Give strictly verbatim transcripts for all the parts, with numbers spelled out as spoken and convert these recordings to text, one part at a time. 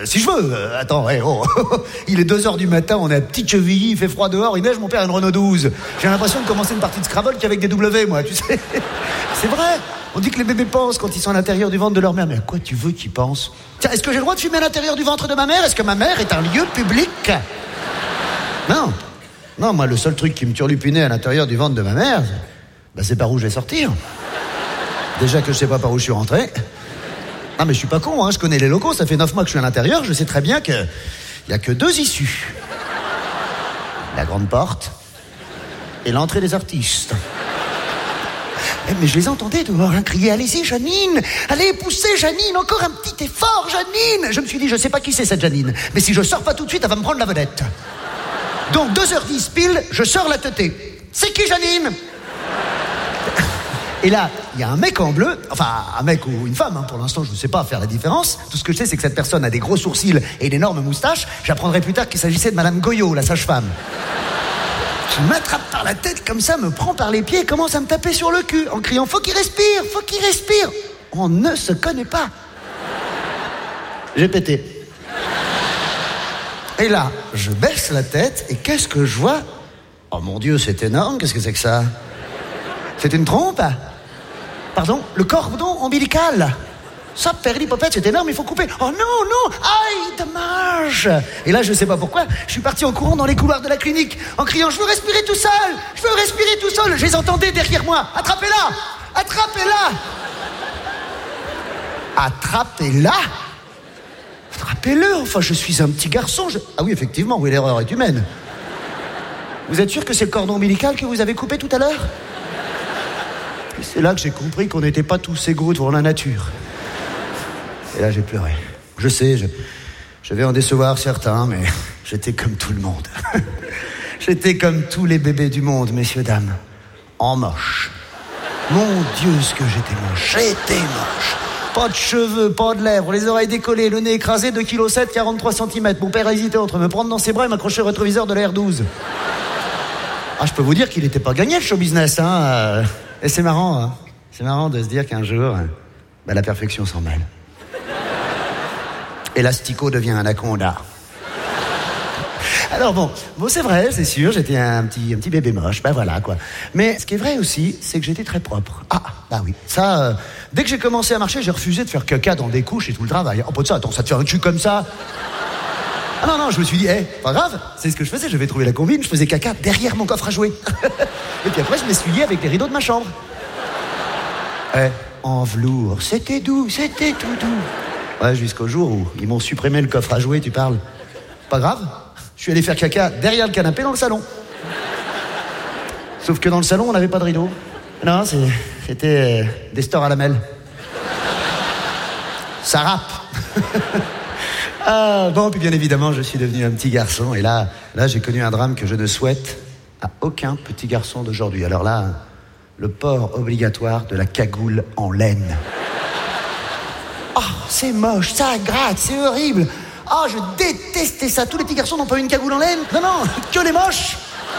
si je veux. Euh, attends, hey, oh. Il est deux heures du matin, on est à Petit-Chevilly, il fait froid dehors, il neige, mon père a une Renault douze. J'ai l'impression de commencer une partie de Scrabble qu'avec des W, moi, tu sais. C'est vrai. On dit que les bébés pensent quand ils sont à l'intérieur du ventre de leur mère. Mais à quoi tu veux qu'ils pensent? Tiens, est-ce que j'ai le droit de fumer à l'intérieur du ventre de ma mère? Est-ce que ma mère est un lieu public? Non. Non, moi, le seul truc qui me turlupinait à l'intérieur du ventre de ma mère, bah, c'est par où je vais sortir. Déjà que je sais pas par où je suis rentré. Ah, mais je suis pas con, hein, je connais les locaux, ça fait neuf mois que je suis à l'intérieur, je sais très bien que il y a que deux issues. La grande porte et l'entrée des artistes. Mais je les entendais dehors, hein, crier « Allez-y, Janine! Allez, poussez, Janine! Encore un petit effort, Janine !» Je me suis dit, je sais pas qui c'est, cette Janine. Mais si je sors pas tout de suite, elle va me prendre la vedette. Donc, deux heures dix pile, je sors la teutée. « C'est qui, Janine ?» Et là, il y a un mec en bleu, enfin, un mec ou une femme, hein, pour l'instant, je ne sais pas faire la différence. Tout ce que je sais, c'est que cette personne a des gros sourcils et une énorme moustache. J'apprendrai plus tard qu'il s'agissait de Madame Goyot, la sage-femme. Qui m'attrape par la tête comme ça, me prend par les pieds et commence à me taper sur le cul en criant « Faut qu'il respire, faut qu'il respire !» On ne se connaît pas. J'ai pété. Et là, je baisse la tête et qu'est-ce que je vois? Oh mon Dieu, c'est énorme, qu'est-ce que c'est que ça? C'est une trompe? Pardon? Le cordon ombilical? Ça, perlipopette, c'est énorme, il faut couper. Oh non, non, aïe, dommage. Et là, je sais pas pourquoi, je suis parti en courant dans les couloirs de la clinique, en criant « Je veux respirer tout seul, je veux respirer tout seul !» Je les entendais derrière moi. « Attrapez-la! Attrapez-la !» Attrapez-la? Attrapez-le, enfin, je suis un petit garçon. Je... Ah oui, effectivement, oui, l'erreur est humaine. Vous êtes sûr que c'est le cordon ombilical que vous avez coupé tout à l'heure? C'est là que j'ai compris qu'on n'était pas tous égaux devant la nature. Et là, j'ai pleuré. Je sais, je, je vais en décevoir certains, mais j'étais comme tout le monde. J'étais comme tous les bébés du monde, messieurs, dames. En moche. Mon Dieu, ce que j'étais moche. J'étais moche. Pas de cheveux, pas de lèvres, les oreilles décollées, le nez écrasé, deux virgule sept kilos, quarante-trois centimètres. Mon père a hésité entre me prendre dans ses bras et m'accrocher au rétroviseur de la R douze. Ah, je peux vous dire qu'il n'était pas gagné, le show business, hein. Et c'est marrant, hein. C'est marrant de se dire qu'un jour, bah, la perfection s'en mêle. Et l'asticot devient un anaconda. Alors bon, bon c'est vrai, c'est sûr, j'étais un petit, un petit bébé moche, ben voilà quoi. Mais ce qui est vrai aussi, c'est que j'étais très propre. Ah, bah oui, ça, euh, dès que j'ai commencé à marcher, j'ai refusé de faire caca dans des couches et tout le travail. Oh, pas de ça, attends, ça te fait un cul comme ça? Ah non, non, je me suis dit, hé, hey, pas grave, c'est ce que je faisais, je vais trouver la combine, je faisais caca derrière mon coffre à jouets. Et puis après, je m'essuyais avec les rideaux de ma chambre. Eh, en velours, c'était doux, c'était tout doux. Ouais, jusqu'au jour où ils m'ont supprimé le coffre à jouets, tu parles. Pas grave, je suis allé faire caca derrière le canapé dans le salon. Sauf que dans le salon, on n'avait pas de rideau. Non, c'est, c'était euh, des stores à lamelles. Ça rappe. Ah, bon, puis bien évidemment, je suis devenu un petit garçon. Et là, là, j'ai connu un drame que je ne souhaite à aucun petit garçon d'aujourd'hui. Alors là, le port obligatoire de la cagoule en laine. Oh, c'est moche, ça gratte, c'est horrible. Oh, je détestais ça. Tous les petits garçons n'ont pas eu une cagoule en laine. Non, non, que les moches.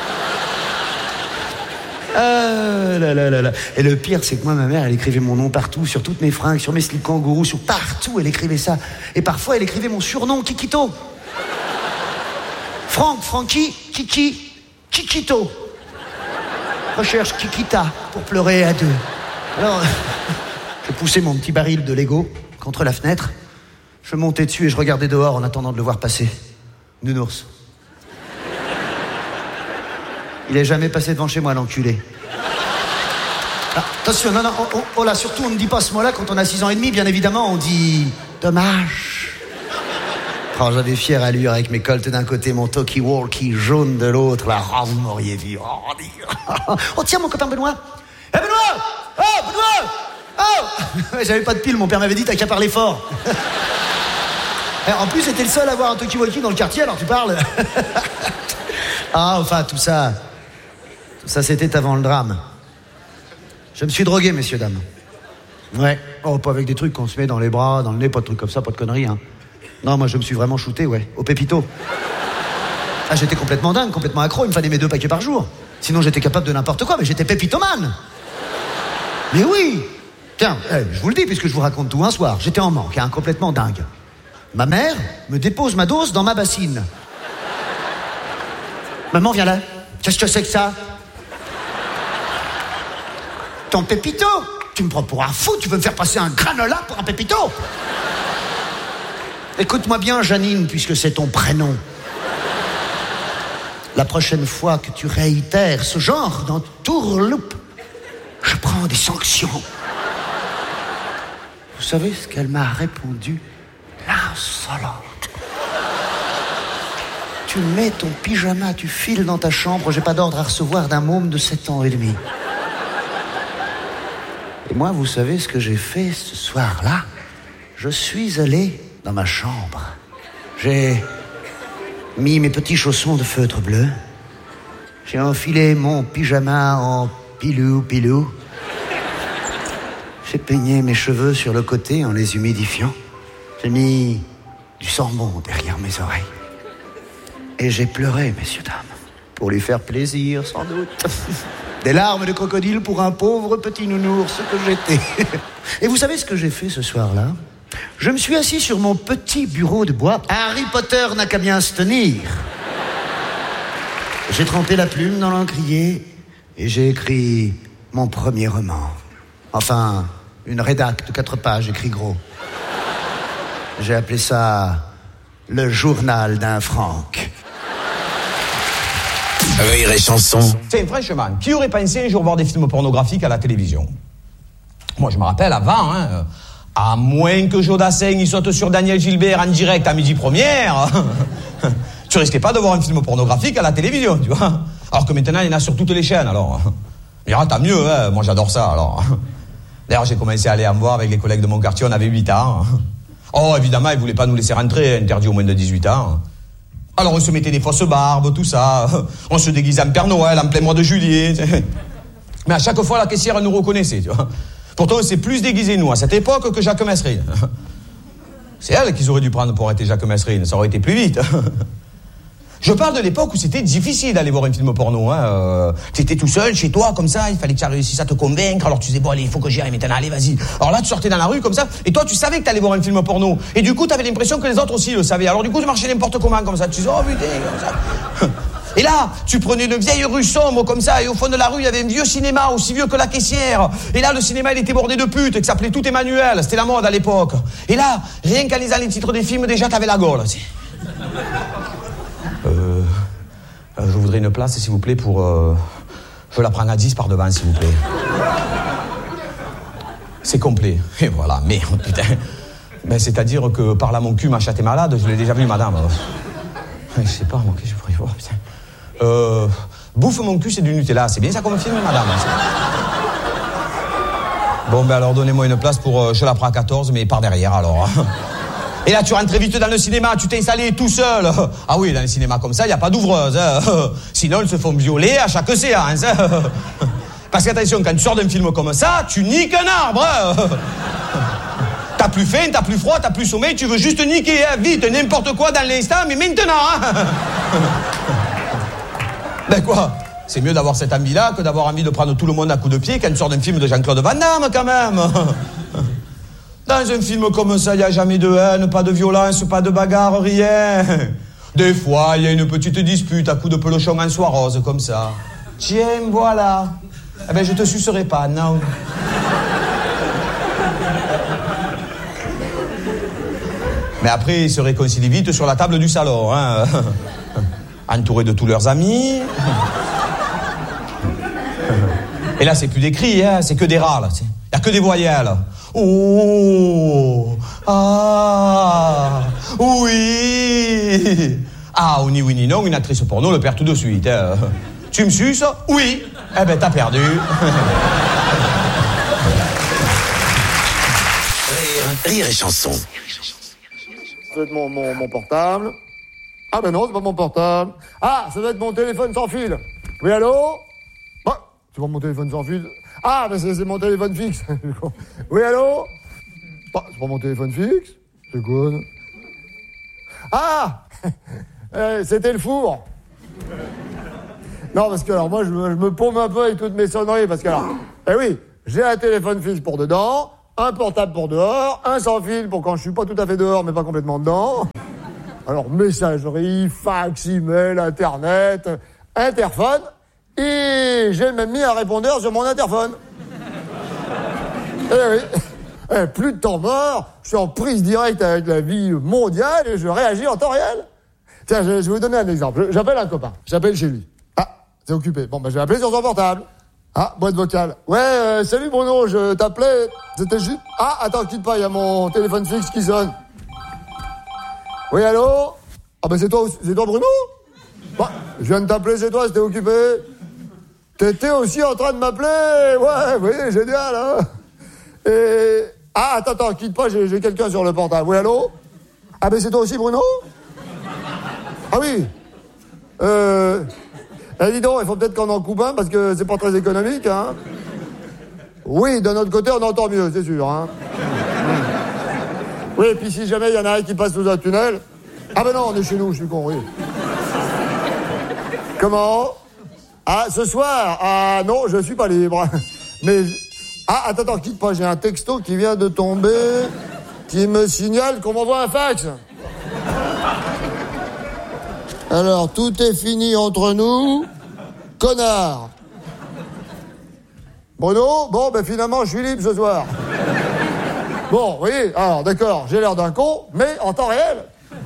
Ah là là là là. Et le pire, c'est que moi, ma mère, elle écrivait mon nom partout, sur toutes mes fringues, sur mes slips kangourous, sur partout, elle écrivait ça. Et parfois, elle écrivait mon surnom, Kikito. Franck, Francky, Kiki, Kikito. Recherche Kikita pour pleurer à deux. Alors, je poussais mon petit baril de Lego contre la fenêtre. Je montais dessus et je regardais dehors en attendant de le voir passer. Nounours. Il est jamais passé devant chez moi, l'enculé. Ah, attention, non, non, oh, oh, oh là, surtout on ne dit pas ce mot-là quand on a six ans et demi, bien évidemment, on dit dommage. Oh, j'avais fière allure avec mes colts d'un côté, mon talkie-walkie jaune de l'autre, là, oh, vous m'auriez vu. Oh, oh, tiens, mon copain Benoît. Hé, hey, Benoît! Oh, Benoît! Oh! J'avais pas de pile, mon père m'avait dit, t'as qu'à parler fort. En plus, c'était le seul à avoir un talkie-walkie dans le quartier, alors tu parles. Ah, enfin, tout ça... Tout ça, c'était avant le drame. Je me suis drogué, messieurs, dames. Ouais. Oh, pas avec des trucs qu'on se met dans les bras, dans le nez, pas de trucs comme ça, pas de conneries, hein. Non, moi, je me suis vraiment shooté, ouais, au pépito. Ah, j'étais complètement dingue, complètement accro, il me fallait mes deux paquets par jour. Sinon, j'étais capable de n'importe quoi, mais j'étais pépitomane. Mais oui. Tiens, eh, je vous le dis, puisque je vous raconte tout un soir. J'étais en manque, hein, complètement dingue. Ma mère me dépose ma dose dans ma bassine. Maman, viens là. Qu'est-ce que c'est que ça? Ton pépito? Tu me prends pour un fou? Tu veux me faire passer un granola pour un pépito? Écoute-moi bien, Janine, puisque c'est ton prénom. La prochaine fois que tu réitères ce genre d'entourloupe, je prends des sanctions. Vous savez ce qu'elle m'a répondu? L'insolente. Tu mets ton pyjama, tu files dans ta chambre, j'ai pas d'ordre à recevoir d'un môme de sept ans et demi. Et moi, vous savez ce que j'ai fait ce soir-là? Je suis allé dans ma chambre. J'ai mis mes petits chaussons de feutre bleu. J'ai enfilé mon pyjama en pilou-pilou. J'ai peigné mes cheveux sur le côté en les humidifiant. J'ai mis du savon derrière mes oreilles. Et j'ai pleuré, messieurs, dames. Pour lui faire plaisir, sans doute. Des larmes de crocodile pour un pauvre petit nounours que j'étais. Et vous savez ce que j'ai fait ce soir-là? Je me suis assis sur mon petit bureau de bois. Harry Potter n'a qu'à bien se tenir. J'ai trempé la plume dans l'encrier et j'ai écrit mon premier roman. Enfin, une rédac de quatre pages, écrit gros. J'ai appelé ça le journal d'un Franck. Rire et chanson. Tiens, franchement, qui aurait pensé un jour voir des films pornographiques à la télévision? Moi, je me rappelle avant, hein, à moins que Jodassin il saute sur Daniel Gilbert en direct à midi première, tu risquais pas de voir un film pornographique à la télévision, tu vois. Alors que maintenant, il y en a sur toutes les chaînes, alors. Mais ah, tant mieux, hein, moi j'adore ça, alors. D'ailleurs, j'ai commencé à aller en voir avec les collègues de mon quartier, on avait huit ans. Oh, évidemment, ils voulaient pas nous laisser rentrer, interdit aux moins de dix-huit ans. Alors on se mettait des fausses barbes, tout ça. On se déguisait en Père Noël en plein mois de juillet. Mais à chaque fois, la caissière nous reconnaissait, tu vois. Pourtant, on s'est plus déguisé, nous, à cette époque, que Jacques Messrine. C'est elle qu'ils auraient dû prendre pour arrêter Jacques Messrine. Ça aurait été plus vite. Je parle de l'époque où c'était difficile d'aller voir un film porno. Hein. Euh, t'étais tout seul, chez toi, comme ça, il fallait que tu réussisses à te convaincre. Alors tu disais, bon, allez, il faut que j'y aille maintenant, allez, vas-y. Alors là, tu sortais dans la rue, comme ça, et toi, tu savais que t'allais voir un film porno. Et du coup, t'avais l'impression que les autres aussi le savaient. Alors du coup, tu marchais n'importe comment, comme ça. Tu disais, oh putain, comme ça. Et là, tu prenais une vieille rue sombre, comme ça, et au fond de la rue, il y avait un vieux cinéma, aussi vieux que la caissière. Et là, le cinéma, il était bordé de putes, et que ça s'appelait Tout Emmanuel. C'était la mode à l'époque. Et là, rien qu'en lisant les titres des films, déjà, t'avais la gaule, tu sais. Euh... Euh, je voudrais une place, s'il vous plaît, pour... Euh, je la prends à dix par devant, s'il vous plaît. C'est complet. Et voilà, merde, putain. Ben, c'est-à-dire que par là, mon cul, ma chatte est malade, je l'ai déjà vu, madame. Je sais pas, moi, qu'est-ce que je pourrais voir, putain. Euh... Bouffe mon cul, c'est du Nutella. C'est bien ça comme film, madame? Bon, ben alors, donnez-moi une place pour... Euh, je la prends à quatorze, mais par derrière, alors. Et là, tu rentres vite dans le cinéma, tu t'es installé tout seul. Ah oui, dans le cinéma comme ça, il n'y a pas d'ouvreuse. Hein. Sinon, ils se font violer à chaque séance. Hein. Parce qu'attention, quand tu sors d'un film comme ça, tu niques un arbre. Hein. T'as plus faim, t'as plus froid, t'as plus sommeil, tu veux juste niquer, hein. Vite, n'importe quoi dans l'instant, mais maintenant. Hein. Ben quoi? C'est mieux d'avoir cette envie-là que d'avoir envie de prendre tout le monde à coups de pied quand tu sors d'un film de Jean-Claude Van Damme, quand même. Dans un film comme ça, il n'y a jamais de haine, pas de violence, pas de bagarre, rien. Des fois, il y a une petite dispute à coups de pelochon en soie rose, comme ça. Tiens, voilà. Eh ben, je te sucerai pas, non. Mais après, ils se réconcilient vite sur la table du salon, hein. Entourés de tous leurs amis. Et là, c'est plus des cris, hein, c'est que des râles. Il n'y a que des voyelles. Oh, ah, oui. Ah, ou ni oui ni non, une actrice porno le perd tout de suite. Hein. Tu me suces? Oui. Eh ben, t'as perdu. Rire, rire et chanson. Ça doit être mon, mon, mon portable. Ah ben non, c'est pas mon portable. Ah, ça doit être mon téléphone sans fil. Oui, allô? Bah, c'est pas mon téléphone sans fil. Ah, ben c'est, c'est mon téléphone fixe. Oui, allô? Bah, c'est pas mon téléphone fixe. C'est quoi? Ah, euh, c'était le four. Non, parce que alors moi, je me, je me paume un peu avec toutes mes sonneries. Parce que alors, eh oui, j'ai un téléphone fixe pour dedans. un portable pour dehors, un sans fil pour quand je suis pas tout à fait dehors mais pas complètement dedans. Alors messagerie, fax, email, internet, interphone, et j'ai même mis un répondeur sur mon interphone. Eh oui, eh, plus de temps mort, je suis en prise directe avec la vie mondiale et je réagis en temps réel. Tiens, je, je vais vous donner un exemple. J'appelle un copain, j'appelle chez lui. Ah, c'est occupé. Bon, ben je vais appeler sur son portable. Ah, boîte vocale. Ouais, euh, salut Bruno, je t'appelais, c'était juste... Ah, attends, quitte pas, il y a mon téléphone fixe qui sonne. Oui, allô? Ah ben c'est toi, c'est toi Bruno? Bah, je viens de t'appeler, c'est toi, c'était occupé. T'étais aussi en train de m'appeler? Ouais, vous voyez, génial, hein? Et... Ah, attends, attends, quitte pas, j'ai, j'ai quelqu'un sur le portable. Oui, allô? Ah ben c'est toi aussi Bruno? Ah oui. Euh... Eh dis donc, il faut peut-être qu'on en coupe un parce que c'est pas très économique, hein? Oui, de notre côté, on entend mieux, c'est sûr, hein? Oui, et puis si jamais il y en a un qui passe sous un tunnel... Ah ben non, on est chez nous, je suis con, oui. Comment? Ah, ce soir? Ah non, je suis pas libre. Mais... Ah, attends, attends, quitte pas, j'ai un texto qui vient de tomber, qui me signale qu'on m'envoie un fax. Alors, tout est fini entre nous, connard. Bruno, bon, ben finalement, je suis libre ce soir. Bon, oui, alors, d'accord, j'ai l'air d'un con, mais en temps réel.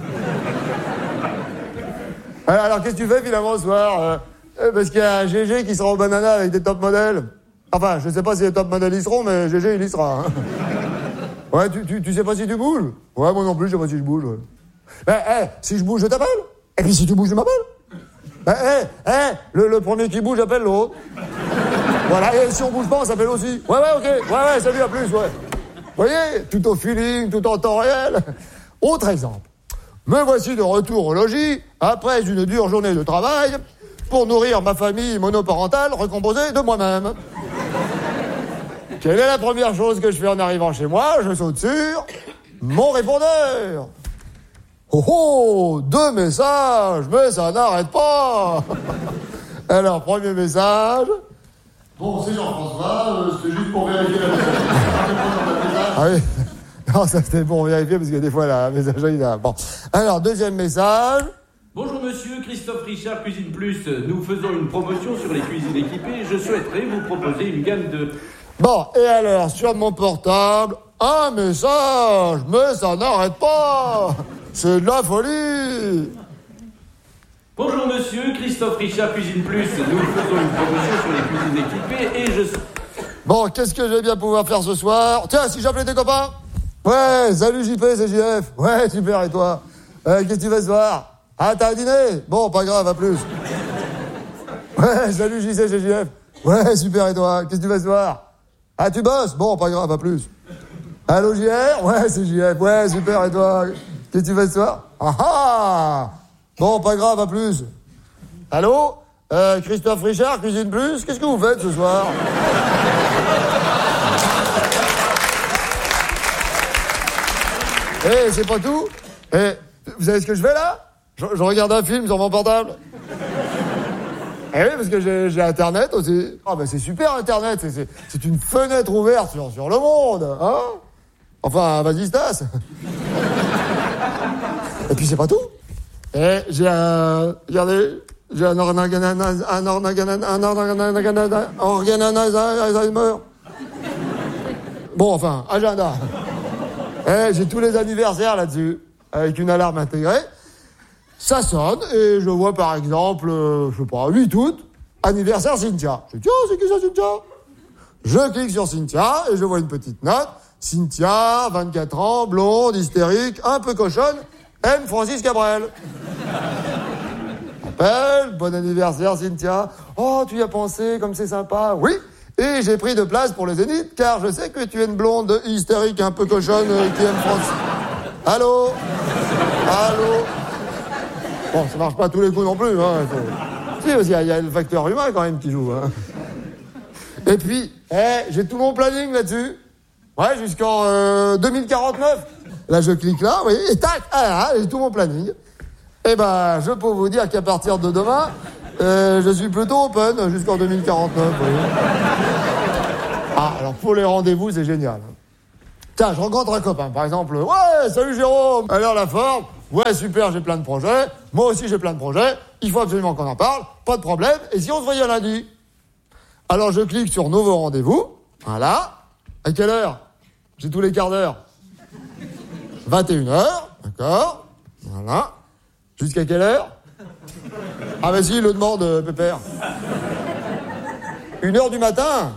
Alors, alors qu'est-ce que tu fais finalement ce soir? euh, Parce qu'il y a un G G qui sera au banana avec des top modèles. Enfin, je sais pas si les top modèles y seront, mais G G, il y sera. Hein. Ouais, tu, tu, tu sais pas si tu bouges? Ouais, moi non plus, je sais pas si je bouge. Ouais. Ben, eh, si je bouge, je t'appelle. Et puis si tu bouges, je m'appelle. Ben, eh, eh, le, le premier qui bouge appelle l'autre. Voilà, et si on bouge pas, on s'appelle aussi. Ouais, ouais, ok. Ouais, ouais, salut, à plus, ouais. Vous voyez, tout au feeling, tout en temps réel. Autre exemple. Me voici de retour au logis, après une dure journée de travail, pour nourrir ma famille monoparentale recomposée de moi-même. Quelle est la première chose que je fais en arrivant chez moi? Je saute sur mon répondeur. Oh oh, deux messages, mais ça n'arrête pas. Alors, premier message. Bon, c'est Jean-François, euh, c'était juste pour vérifier la messagerie. Ah oui. Non, ça c'était pour vérifier parce que des fois la messagerie il a... Bon. Alors, deuxième message. Bonjour monsieur, Christophe Richard, Cuisine Plus. Nous faisons une promotion sur les cuisines équipées. Je souhaiterais vous proposer une gamme de... Bon, et alors, sur mon portable, un message, mais ça n'arrête pas. C'est de la folie. Bonjour monsieur, Christophe Richard, Cuisine Plus. Nous faisons une promotion sur les cuisines équipées et je... Bon, qu'est-ce que je vais bien pouvoir faire ce soir? Tiens, si j'appelais tes copains? Ouais, salut J P, c'est J F. Ouais, super, et toi? euh, Qu'est-ce que tu fais ce soir? Ah, t'as un dîner? Bon, pas grave, à plus. Ouais, salut J C, c'est J F. Ouais, super, et toi? Qu'est-ce que tu fais ce soir? Ah, tu bosses? Bon, pas grave, à plus. Allô, J R? Ouais, c'est J F. Ouais, super, et toi? Qu'est-ce que tu fais ce soir? Ah ah! Bon, pas grave, à plus. Allô? Euh, Christophe Richard, Cuisine Plus, qu'est-ce que vous faites ce soir? Eh, hey, c'est pas tout? Eh, hey, vous savez ce que je fais là? Je, je regarde un film sur mon portable. Eh oui, parce que j'ai, j'ai Internet aussi. Ah, ben c'est super Internet, c'est, c'est, c'est une fenêtre ouverte sur, sur le monde, hein? Enfin, vas-y, Stas. Et puis c'est pas tout. Eh, j'ai un... Regardez, j'ai un organe... Un organe... Un organe... Bon, enfin, agenda. Eh, j'ai tous les anniversaires là-dessus, avec une alarme intégrée. Ça sonne, et je vois par exemple, euh, je sais pas, huit août, anniversaire Cynthia. Je dis, tiens, c'est qui ça, Cynthia? Je clique sur Cynthia, et je vois une petite note. Cynthia, vingt-quatre ans, blonde, hystérique, un peu cochonne, aime Francis Cabrel. Appelle, bon anniversaire Cynthia. Oh, tu y as pensé, comme c'est sympa. Oui, et j'ai pris de place pour le Zénith, car je sais que tu es une blonde hystérique, un peu cochonne, euh, qui aime Francis. Allô? Allô? Bon, ça marche pas à tous les coups non plus, hein. Faut... Si, il y, a, il y a le facteur humain quand même qui joue, hein. Et puis, eh, j'ai tout mon planning là-dessus. Ouais, jusqu'en euh, deux mille quarante-neuf. Là, je clique là, vous voyez, et tac, ah, j'ai tout mon planning. Eh ben, je peux vous dire qu'à partir de demain, euh, je suis plutôt open jusqu'en deux mille quarante-neuf, vous voyez. Ah, alors pour les rendez-vous, c'est génial. Tiens, je rencontre un copain, par exemple. Ouais, salut Jérôme. Alors la forme. Ouais, super, j'ai plein de projets. Moi aussi, j'ai plein de projets. Il faut absolument qu'on en parle. Pas de problème. Et si on se voyait lundi? Alors je clique sur nouveau rendez-vous. Voilà. À quelle heure? J'ai tous les quarts d'heure. vingt et une heures. D'accord. Voilà. Jusqu'à quelle heure? Ah bah si, il le demande, euh, Pépère. Une heure du matin.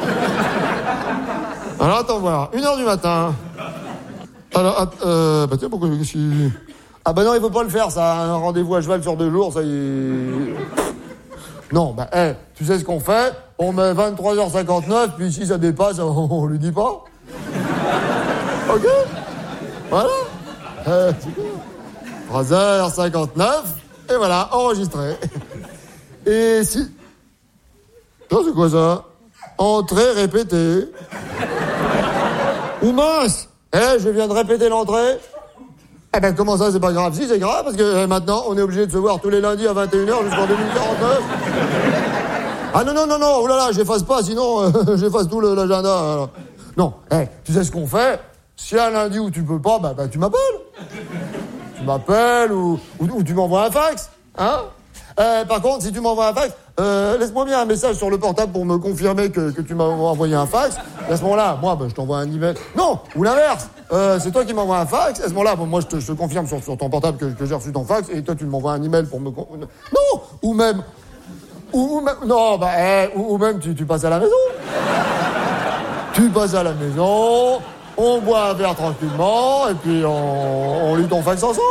Alors attends voir. Une heure du matin. Alors, att- euh, bah tiens, pourquoi qu'est-ce qu'il- Ah bah non, il faut pas le faire, ça. Un rendez-vous à cheval sur deux jours, ça y est... Non, bah, hé, tu sais ce qu'on fait? On met vingt-trois heures cinquante-neuf, puis si ça dépasse, on, on lui dit pas. Ok? Voilà. Euh, c'est cool. trois heures cinquante-neuf, et voilà, enregistré. Et si... Ça, c'est quoi ça? Entrée répétée. Ou mince! Eh, je viens de répéter l'entrée. Eh ben, comment ça, c'est pas grave? Si, c'est grave, parce que eh, maintenant, on est obligé de se voir tous les lundis à vingt et une heures jusqu'en deux mille quarante-neuf. Ah non, non, non, non, oulala, j'efface pas, sinon, euh, j'efface tout le- l'agenda. alors. Non, eh, tu sais ce qu'on fait? Si y a un lundi où tu peux pas, bah, bah tu m'appelles. Tu m'appelles ou, ou, ou tu m'envoies un fax, hein? Euh, par contre, si tu m'envoies un fax, euh, laisse-moi bien un message sur le portable pour me confirmer que, que tu m'as envoyé un fax. Et à ce moment-là, moi, bah, je t'envoie un email. Non, ou l'inverse. Euh, c'est toi qui m'envoies un fax. À ce moment-là, bon, moi, je te, je te confirme sur, sur ton portable que, que j'ai reçu ton fax. Et toi, tu m'envoies un email pour me... con- Non. Ou même... Ou, ou même... Non, bah, eh, ou, ou même, tu, tu passes à la maison. Tu passes à la maison, on boit un verre tranquillement, et puis on, on lit ton fax ensemble.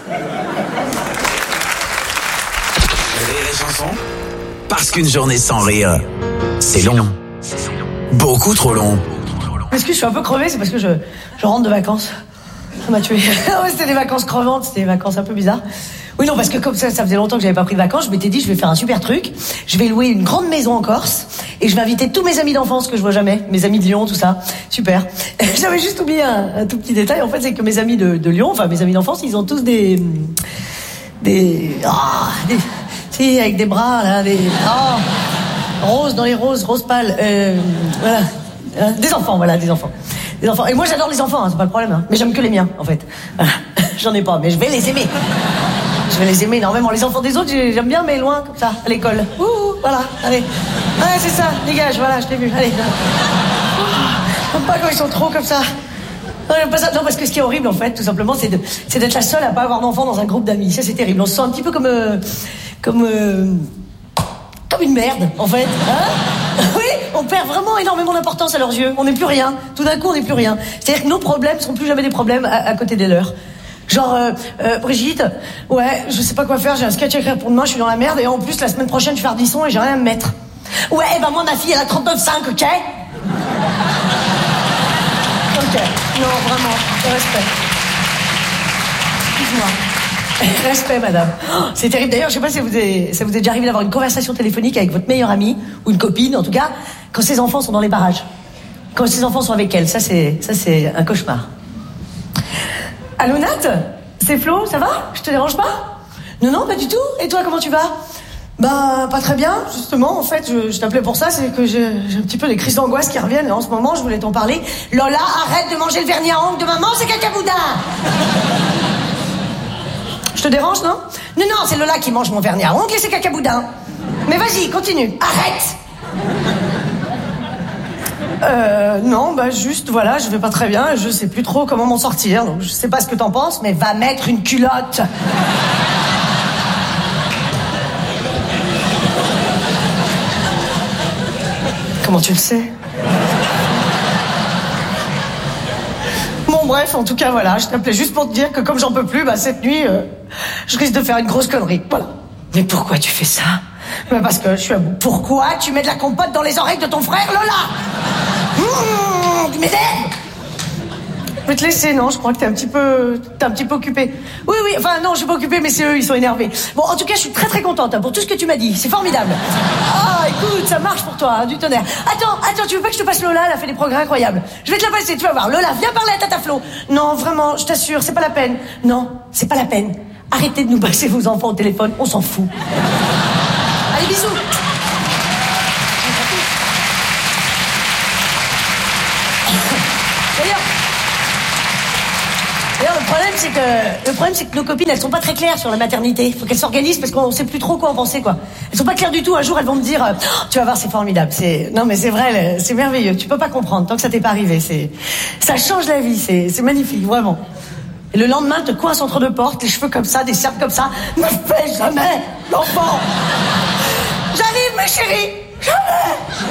Rire et chanson. Parce qu'une journée sans rire, c'est long. Beaucoup trop long. Est-ce que je suis un peu crevée? C'est parce que je, je rentre de vacances. Ça m'a tué. Ouais, c'était des vacances crevantes, c'était des vacances un peu bizarres. Oui, non, parce que comme ça, ça faisait longtemps que j'avais pas pris de vacances, je m'étais dit, je vais faire un super truc. Je vais louer une grande maison en Corse et je vais inviter tous mes amis d'enfance que je vois jamais, mes amis de Lyon, tout ça. Super. J'avais juste oublié un, un tout petit détail. En fait, c'est que mes amis de, de Lyon, enfin mes amis d'enfance, ils ont tous des, des, ah, des, si, avec des bras là, des, ah, roses dans les roses, roses pâles. Euh, voilà, Hein, des enfants, voilà, des enfants. Des enfants. Et moi, j'adore les enfants, hein, c'est pas le problème. Hein. Mais j'aime que les miens, en fait. Voilà. J'en ai pas, mais je vais les aimer. Je vais les aimer énormément. Les enfants des autres, j'aime bien, mais loin, comme ça, à l'école. Ouh, voilà, allez. Ouais, c'est ça, dégage, voilà, je t'ai vu, allez. J'aime pas quand ils sont trop comme ça. Non, j'aime pas ça. Non, parce que ce qui est horrible, en fait, tout simplement, c'est de, c'est d'être la seule à pas avoir d'enfant dans un groupe d'amis. Ça, c'est terrible. On se sent un petit peu comme, euh, comme, euh, comme une merde, en fait. Hein? Oui, on perd vraiment énormément d'importance à leurs yeux. On n'est plus rien. Tout d'un coup, on n'est plus rien. C'est-à-dire que nos problèmes sont plus jamais des problèmes à, à côté des leurs. Genre, euh, euh, Brigitte, ouais, je sais pas quoi faire, j'ai un sketch à écrire pour demain, je suis dans la merde, et en plus, la semaine prochaine, je vais faire dix sons et j'ai rien à me mettre. Ouais, bah moi, ma fille, elle a trente-neuf virgule cinq, ok? Ok, non, vraiment, respect. Excuse-moi. Respect, madame. Oh, c'est terrible. D'ailleurs, je sais pas si vous est, ça vous est déjà arrivé d'avoir une conversation téléphonique avec votre meilleure amie, ou une copine, en tout cas, quand ses enfants sont dans les barrages. Quand ses enfants sont avec elle. Ça, c'est, ça, c'est un cauchemar. Allô, Nat? C'est Flo, ça va? Je te dérange pas? Non, non, pas du tout. Et toi, comment tu vas? Bah, pas très bien, justement. En fait, je, je t'appelais pour ça, c'est que j'ai, j'ai un petit peu des crises d'angoisse qui reviennent. Et en ce moment, je voulais t'en parler. Lola, arrête de manger le vernis à ongles de maman, c'est cacaboudin. Je te dérange, non? Non, non, c'est Lola qui mange mon vernis à ongles et c'est cacaboudin. Mais vas-y, continue. Arrête. Euh, non, bah juste, voilà, je vais pas très bien, je sais plus trop comment m'en sortir, donc je sais pas ce que t'en penses, mais va mettre une culotte. Comment tu le sais? Bon, bref, en tout cas, voilà, je t'appelais juste pour te dire que comme j'en peux plus, bah cette nuit, euh, je risque de faire une grosse connerie, voilà. Mais pourquoi tu fais ça? Bah parce que je suis à bout. Pourquoi tu mets de la compote dans les oreilles de ton frère, Lola? Mmh, tu m'énerves. Je vais te laisser, non? Je crois que t'es un petit peu... T'es un petit peu occupé. Oui, oui, enfin non, je suis pas occupée, mais c'est eux, ils sont énervés. Bon, en tout cas, je suis très très contente hein, pour tout ce que tu m'as dit. C'est formidable. Ah, écoute, ça marche pour toi, hein, du tonnerre. Attends, attends, tu veux pas que je te passe Lola? Elle a fait des progrès incroyables. Je vais te la passer, tu vas voir. Lola, viens parler à Tata Flo. Non, vraiment, je t'assure, c'est pas la peine. Non, c'est pas la peine. Arrêtez de nous passer vos enfants au téléphone, on s'en fout. Allez, bisous. D'ailleurs, c'est que le problème c'est que nos copines elles sont pas très claires sur la maternité. Faut qu'elles s'organisent parce qu'on sait plus trop quoi en penser quoi. Elles sont pas claires du tout. Un jour elles vont me dire, oh, tu vas voir c'est formidable. C'est non mais c'est vrai, c'est merveilleux. Tu peux pas comprendre tant que ça t'est pas arrivé. C'est ça change la vie. C'est c'est magnifique vraiment. Et le lendemain te coince entre deux portes, les cheveux comme ça, des cercles comme ça. Ne fais jamais l'enfant. J'arrive ma chérie. Jamais.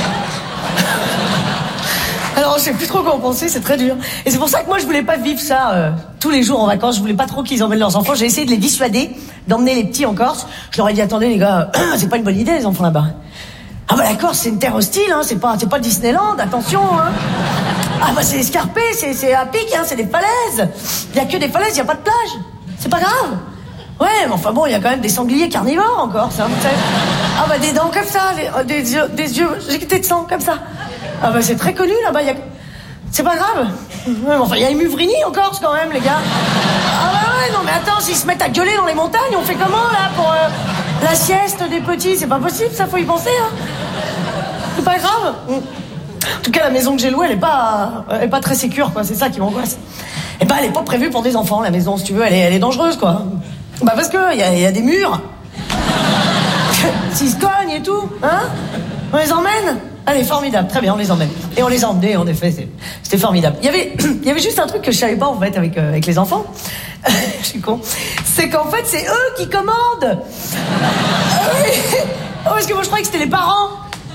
Alors je sais plus trop quoi en penser, c'est très dur. Et c'est pour ça que moi je voulais pas vivre ça euh, tous les jours en vacances. Je voulais pas trop qu'ils emmènent leurs enfants. J'ai essayé de les dissuader, d'emmener les petits en Corse. Je leur ai dit attendez les gars, c'est pas une bonne idée les enfants là-bas. Ah bah la Corse c'est une terre hostile, hein, c'est pas c'est pas Disneyland, attention. Hein. Ah bah c'est escarpé, c'est c'est à pic, hein, c'est des falaises. Il y a que des falaises, il y a pas de plage. C'est pas grave. Ouais, mais enfin bon, il y a quand même des sangliers carnivores encore, ça. Ah bah des dents comme ça, les, des yeux, des yeux éjectés de sang comme ça. Ah bah c'est très connu là-bas, y a... c'est pas grave. Ouais, mais enfin, il y a les Muvrini en Corse quand même, les gars. Ah bah ouais, non mais attends, s'ils se mettent à gueuler dans les montagnes, on fait comment là pour euh, la sieste des petits? C'est pas possible, ça, faut y penser, hein. C'est pas grave. En tout cas, la maison que j'ai louée, elle est pas, elle est pas très sécure, quoi. C'est ça qui m'angoisse. Et bah, elle est pas prévue pour des enfants, la maison, si tu veux. Elle est, elle est dangereuse, quoi. Bah parce que y a, y a des murs. S'ils se cognent et tout, hein. On les emmène. Allez, formidable, très bien, on les emmène. Et on les a emmenés, en effet, c'est, c'était formidable. Il y avait, il y avait juste un truc que je savais pas, en fait, avec, euh, avec les enfants. Je suis con. C'est qu'en fait, c'est eux qui commandent. Oui. Oh, parce que moi, je croyais que c'était les parents.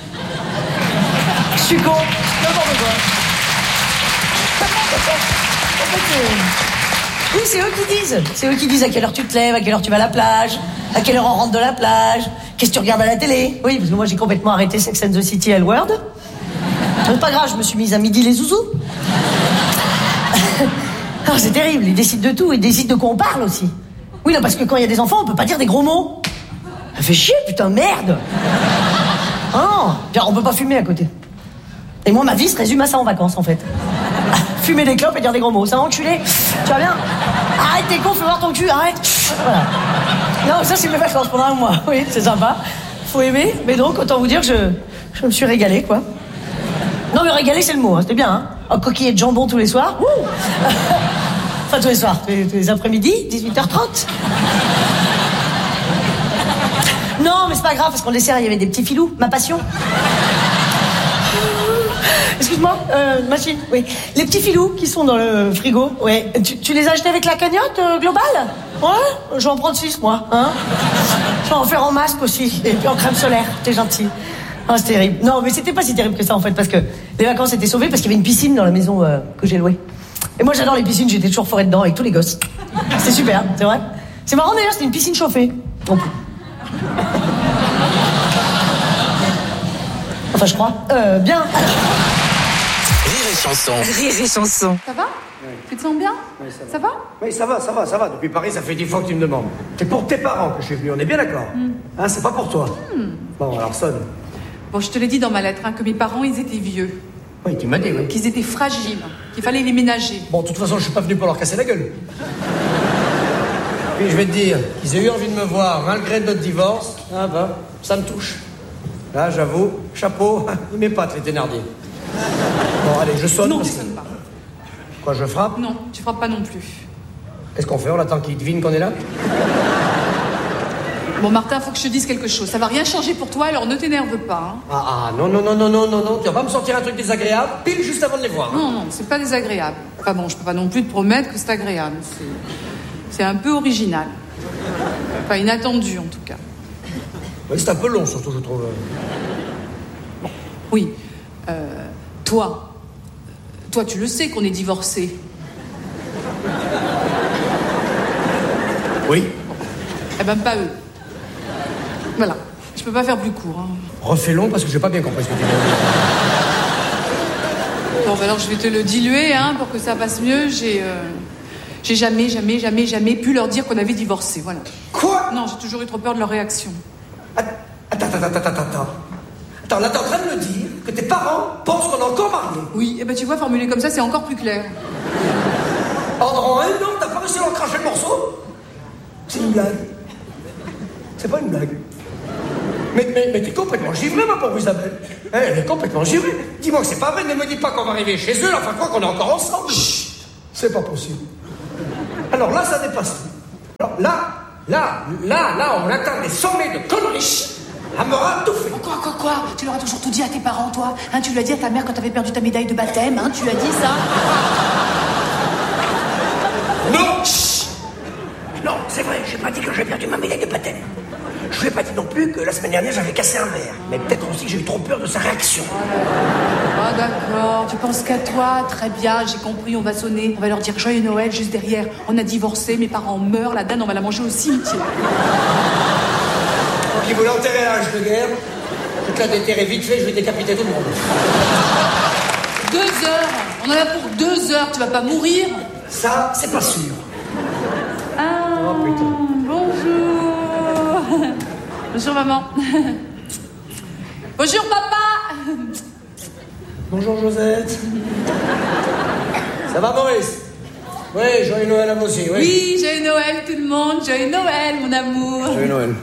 Je suis con. N'importe quoi. En fait, c'est... Oui, c'est eux qui disent. C'est eux qui disent à quelle heure tu te lèves, à quelle heure tu vas à la plage, à quelle heure on rentre de la plage, qu'est-ce que tu regardes à la télé. Oui, parce que moi, j'ai complètement arrêté Sex and the City à L-Word. C'est pas grave, je me suis mise à midi les zouzous. Alors, c'est terrible, ils décident de tout, ils décident de quoi on parle aussi. Oui, non, parce que quand il y a des enfants, on peut pas dire des gros mots. Ça fait chier, putain, merde. Oh, on peut pas fumer à côté. Et moi, ma vie se résume à ça en vacances, en fait. Fumer des clopes et dire des gros mots. Ça va, enculé. Tu vas bien? Arrête, t'es con, fais voir ton cul, arrête. Voilà. Non, ça, c'est mes vacances pendant un mois. Oui, c'est sympa. Faut aimer. Mais donc, autant vous dire que je, je me suis régalée, quoi. Non, mais régalée, c'est le mot, hein. C'était bien, hein. Un coquillet de jambon tous les soirs. Ouh. Enfin, tous les soirs, tous les, tous les après-midi, dix-huit heures trente. Non, mais c'est pas grave, parce qu'en dessert, il y avait des petits filous, ma passion. Excuse-moi, euh, machine, oui. Les petits filous qui sont dans le frigo, ouais. Tu, tu les as achetés avec la cagnotte euh, globale? Ouais, je vais en prendre six, moi, hein. Je vais en faire en masque aussi, et puis en crème solaire, t'es gentil. Ah, c'est terrible. Non, mais c'était pas si terrible que ça, en fait, parce que les vacances étaient sauvées, parce qu'il y avait une piscine dans la maison euh, que j'ai louée. Et moi, j'adore les piscines, j'étais toujours forée dedans avec tous les gosses. C'est super, c'est vrai. C'est marrant, d'ailleurs, c'était une piscine chauffée. Donc... Enfin, je crois. Euh, bien. Rire et chanson. Rire et chanson. Ça va? Tu te sens bien? Oui, ça va. Ça va? Oui, ça va, ça va, ça va. Depuis Paris, ça fait dix fois que tu me demandes. C'est pour tes parents que je suis venu, on est bien d'accord? mm. Hein, c'est pas pour toi. mm. Bon, alors sonne. Bon, je te l'ai dit dans ma lettre, hein, que mes parents, ils étaient vieux. Oui, tu m'as dit, oui. Qu'ils étaient fragiles, qu'il fallait les ménager. Bon, de toute façon, je suis pas venu pour leur casser la gueule. Puis je vais te dire, qu'ils aient eu envie de me voir malgré notre divorce, ah bah, ça me touche. Là, j'avoue, chapeau, il m'épate les Thénardier. Bon, allez, je sonne. Non, parce... tu sonnes pas. Quoi, je frappe? Non, tu frappes pas non plus. Qu'est-ce qu'on fait? On attend qu'ils devinent qu'on est là? Bon, Martin, faut que je te dise quelque chose. Ça va rien changer pour toi, alors ne t'énerve pas. Hein. Ah, ah, non, non, non, non, non, non, non. Tu vas pas me sortir un truc désagréable, pile juste avant de les voir. Hein. Non, non, c'est pas désagréable. Enfin bon, je peux pas non plus te promettre que c'est agréable. C'est, c'est un peu original. Enfin, inattendu, en tout cas. Oui, c'est un peu long, surtout, je trouve. Bon, oui. Euh, toi, toi, tu le sais qu'on est divorcés. Oui. Eh ben, pas eux. Voilà. Je peux pas faire plus court. Hein. Refais long parce que j'ai pas bien compris ce que tu dis. Bon, ben alors je vais te le diluer, hein, pour que ça passe mieux. J'ai, euh, j'ai jamais, jamais, jamais, jamais pu leur dire qu'on avait divorcé. Voilà. Quoi? Non, j'ai toujours eu trop peur de leur réaction. Attends, attends, attends, attends, attends. Attends, là, t'es en train de me dire que tes parents pensent qu'on est encore mariés. Oui, et ben tu vois, formulé comme ça, c'est encore plus clair. En un an, t'as pas réussi à leur cracher le morceau? C'est une blague. C'est pas une blague. Mais, mais, mais t'es complètement givrée, ma pauvre Isabelle. Elle est complètement givrée. Dis-moi que c'est pas vrai, ne me dis pas qu'on va arriver chez eux, enfin quoi qu'on est encore ensemble. Chut, c'est pas possible. Alors là, ça dépasse tout. Alors là, là, là, là, on atteint des sommets de conneries à me ratouffer. Quoi, quoi, quoi? Tu leur as toujours tout dit à tes parents, toi? Hein, tu l'as dit à ta mère quand t'avais perdu ta médaille de baptême, hein? Tu as dit ça? Non! Chut. Non, c'est vrai, j'ai pas dit que j'ai perdu ma médaille de baptême. Je lui ai pas dit non plus que la semaine dernière, j'avais cassé un verre. Mais peut-être aussi que j'ai eu trop peur de sa réaction. Ah oh, d'accord, tu penses qu'à toi? Très bien, j'ai compris, on va sonner. On va leur dire joyeux Noël juste derrière. On a divorcé, mes parents meurent, la dinde, on va la manger au cimetière. Qui voulait enterrer l'âge de guerre. Je vais te la déterrer vite fait, je vais décapiter tout le monde. Deux heures. On en a pour deux heures, tu vas pas mourir? Ça, c'est pas sûr. Ah, oh putain. Bonjour. Bonjour maman. Bonjour papa. Bonjour Josette. Ça va Maurice? Oui, joyeux Noël à vous aussi, oui. Oui, joyeux Noël tout le monde, joyeux Noël mon amour. Joyeux Noël.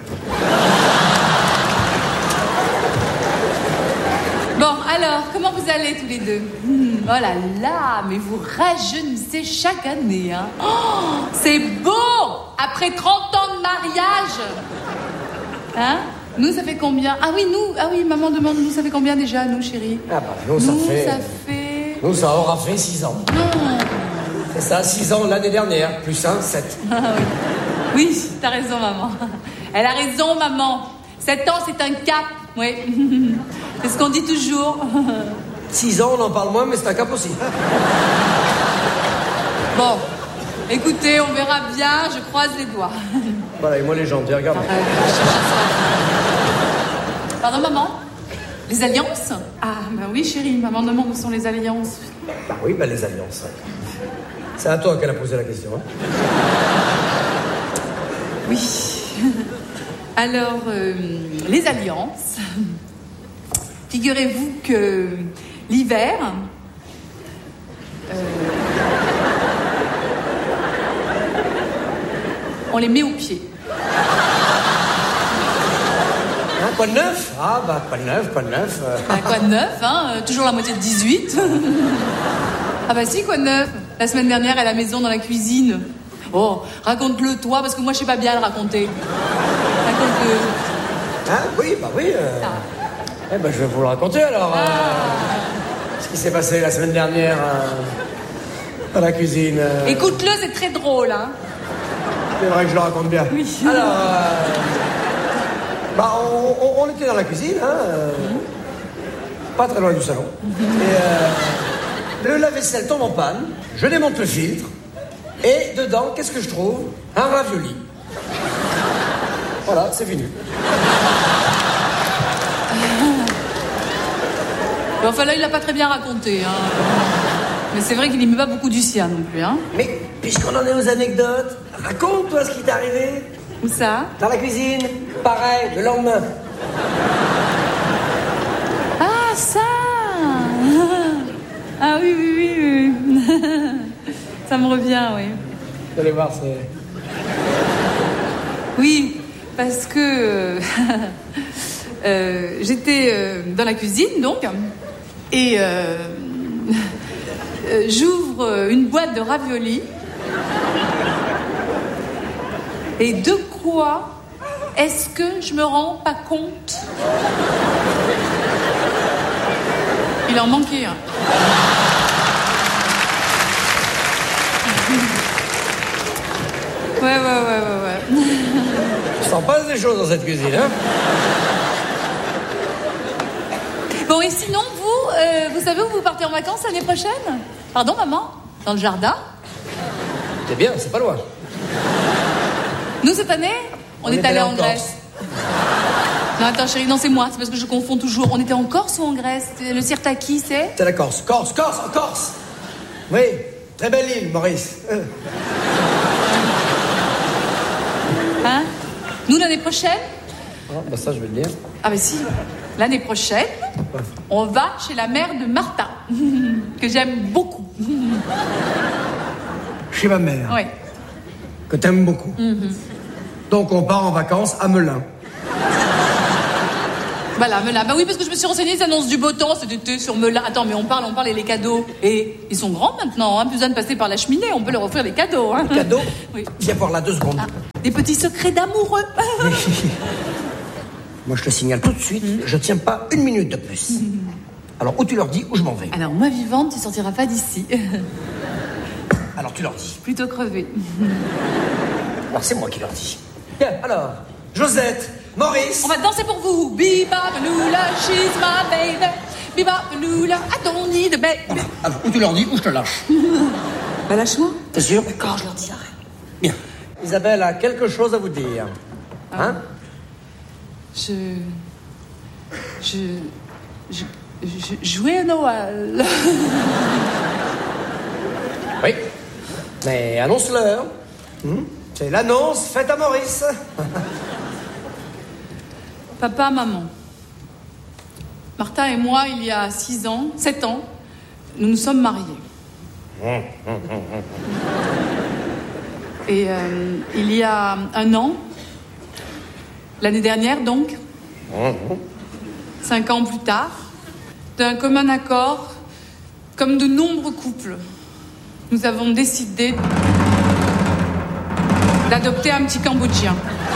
Bon, alors, comment vous allez tous les deux? hmm, Oh là là, mais vous rajeunissez chaque année, hein. Oh, c'est beau. Après trente ans de mariage. Hein? Nous, ça fait combien? Ah oui, nous, ah oui, maman demande, nous, ça fait combien déjà, nous, chérie? Ah bah, nous, ça nous, fait... ça fait... Nous, ça aura fait six ans. Non. C'est ça, six ans l'année dernière, plus un, sept. Ah oui. Oui, t'as raison, maman. Elle a raison, maman. Sept ans, c'est un cap, oui. C'est ce qu'on dit toujours. Six ans, on en parle moins, mais c'est un cap aussi. Bon, écoutez, on verra bien, je croise les doigts. Voilà, et moi les jambes, regarde. Pardon, maman? Les alliances? Ah, bah oui, chérie, maman demande où sont les alliances. Bah oui, bah les alliances. C'est à toi qu'elle a posé la question, hein. Oui. Alors, euh, les alliances... Figurez-vous que l'hiver... Euh, on les met au pied. Hein, quoi de neuf? Ah, bah, quoi de neuf, quoi de neuf. Euh... Bah, quoi de neuf, hein? euh, Toujours la moitié de dix-huit. Ah bah si, quoi de neuf? La semaine dernière, à la maison, dans la cuisine. Oh, raconte-le, toi, parce que moi, je sais pas bien le raconter. Raconte-le. Hein? Oui, bah oui. Euh... Ah. Eh ben, je vais vous le raconter, alors. Ah. Euh... Ce qui s'est passé la semaine dernière euh... dans la cuisine. Euh... Écoute-le, c'est très drôle, hein? C'est vrai que je le raconte bien. Oui. Alors, euh... bah, on, on, on était dans la cuisine, hein, euh... mm-hmm. pas très loin du salon. Mm-hmm. Et euh... le lave-vaisselle tombe en panne, je démonte le filtre, et dedans, qu'est-ce que je trouve? Un ravioli. Voilà, c'est fini. Bon, enfin là, il l'a pas très bien raconté, hein. Mais c'est vrai qu'il n'aimait pas beaucoup du sien non plus, hein. Mais puisqu'on en est aux anecdotes, raconte-toi ce qui t'est arrivé. Où ça? Dans la cuisine. Pareil, le lendemain. Ah, ça. Ah oui, oui, oui, oui. Ça me revient, oui. Vous allez voir, c'est... Oui, parce que... euh, j'étais euh, dans la cuisine, donc, et euh, euh, j'ouvre une boîte de raviolis. Et de quoi est-ce que je me rends pas compte? Il en manquait un. Ouais, ouais, ouais, ouais, ouais. Il s'en passe des choses dans cette cuisine, hein? Bon, et sinon, vous, euh, vous savez où vous partez en vacances l'année prochaine? Pardon, maman? Dans le jardin? C'est bien, c'est pas loin. Nous, cette année, on, on est, est allé en, en Grèce. Non, attends, chérie, non, c'est moi. C'est parce que je confonds toujours. On était en Corse ou en Grèce? Le Sirtaki, c'est? C'est la Corse. Corse, Corse, en Corse. Oui, très belle île, Maurice. Euh. Hein? Nous, l'année prochaine? Ah, bah ça, je vais le dire. Ah, bah si. L'année prochaine, on va chez la mère de Martha, que j'aime beaucoup. Chez ma mère? Oui. Que t'aimes beaucoup. Mm-hmm. Donc, on part en vacances à Melun. Voilà, Melun. Bah oui, parce que je me suis renseignée, ils annoncent du beau temps cet été sur Melun. Attends, mais on parle, on parle et les cadeaux. Et ils sont grands maintenant, hein, plus besoin de passer par la cheminée, on peut leur offrir des cadeaux. Hein. Cadeaux? Oui. Viens voir là deux secondes. Ah, des petits secrets d'amoureux. Moi, je te signale tout de suite, mmh. je tiens pas une minute de plus. Mmh. Alors, ou tu leur dis, ou je m'en vais. Alors, moi, vivante, tu sortiras pas d'ici. Alors, tu leur dis. Plutôt crevé. Alors, c'est moi qui leur dis. Bien, alors, Josette, Maurice. On va danser pour vous. Biba Lula, she's my baby. Biba Lula, I don't need a baby. Voilà. Alors, ou tu leur dis, ou je te lâche. Bah, lâche-moi. T'es sûr? D'accord, je leur dis, arrête. Bien. Isabelle a quelque chose à vous dire. Hein? Je... Je... Je... Je... Jouer à Noël. Oui. Mais annonce-leur. Hmm? C'est l'annonce faite à Maurice. Papa, maman. Martha et moi, il y a six ans, sept ans, nous nous sommes mariés. Et euh, il y a un an, l'année dernière donc, cinq ans plus tard, d'un commun accord, comme de nombreux couples, nous avons décidé d'adopter un petit Cambodgien.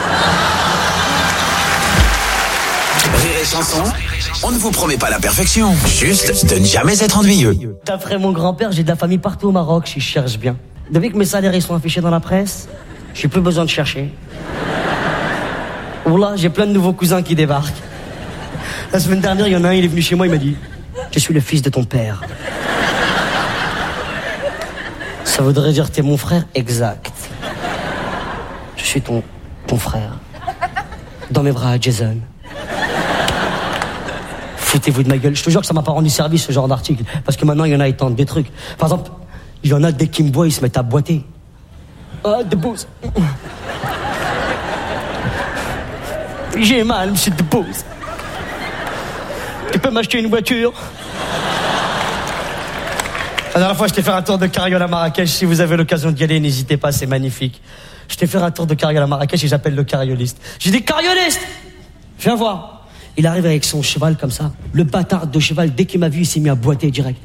Rire et chanson, on ne vous promet pas la perfection, juste de ne jamais être ennuyeux. D'après mon grand-père, j'ai de la famille partout au Maroc, si je cherche bien. Depuis que mes salaires ils sont affichés dans la presse, j'ai plus besoin de chercher. Oula, j'ai plein de nouveaux cousins qui débarquent. La semaine dernière, il y en a un, il est venu chez moi, il m'a dit « Je suis le fils de ton père. » Ça voudrait dire « T'es mon frère ?» Exact. Je suis ton, ton frère. Dans mes bras, Jason. Foutez-vous de ma gueule. Je te jure que ça m'a pas rendu service, ce genre d'article. Parce que maintenant, il y en a, ils tentent des trucs. Par exemple, il y en a, dès qu'ils me voient, ils se mettent à boiter. Ah, de bouse. J'ai mal, monsieur de bouse. Tu peux m'acheter une voiture? La dernière fois, je t'ai fait un tour de carriole à Marrakech. Si vous avez l'occasion d'y aller, n'hésitez pas, c'est magnifique. Je t'ai fait un tour de carriole à Marrakech et j'appelle le carrioliste. J'ai dit, carrioliste! Viens voir. Il arrive avec son cheval comme ça. Le bâtard de cheval, dès qu'il m'a vu, il s'est mis à boiter direct.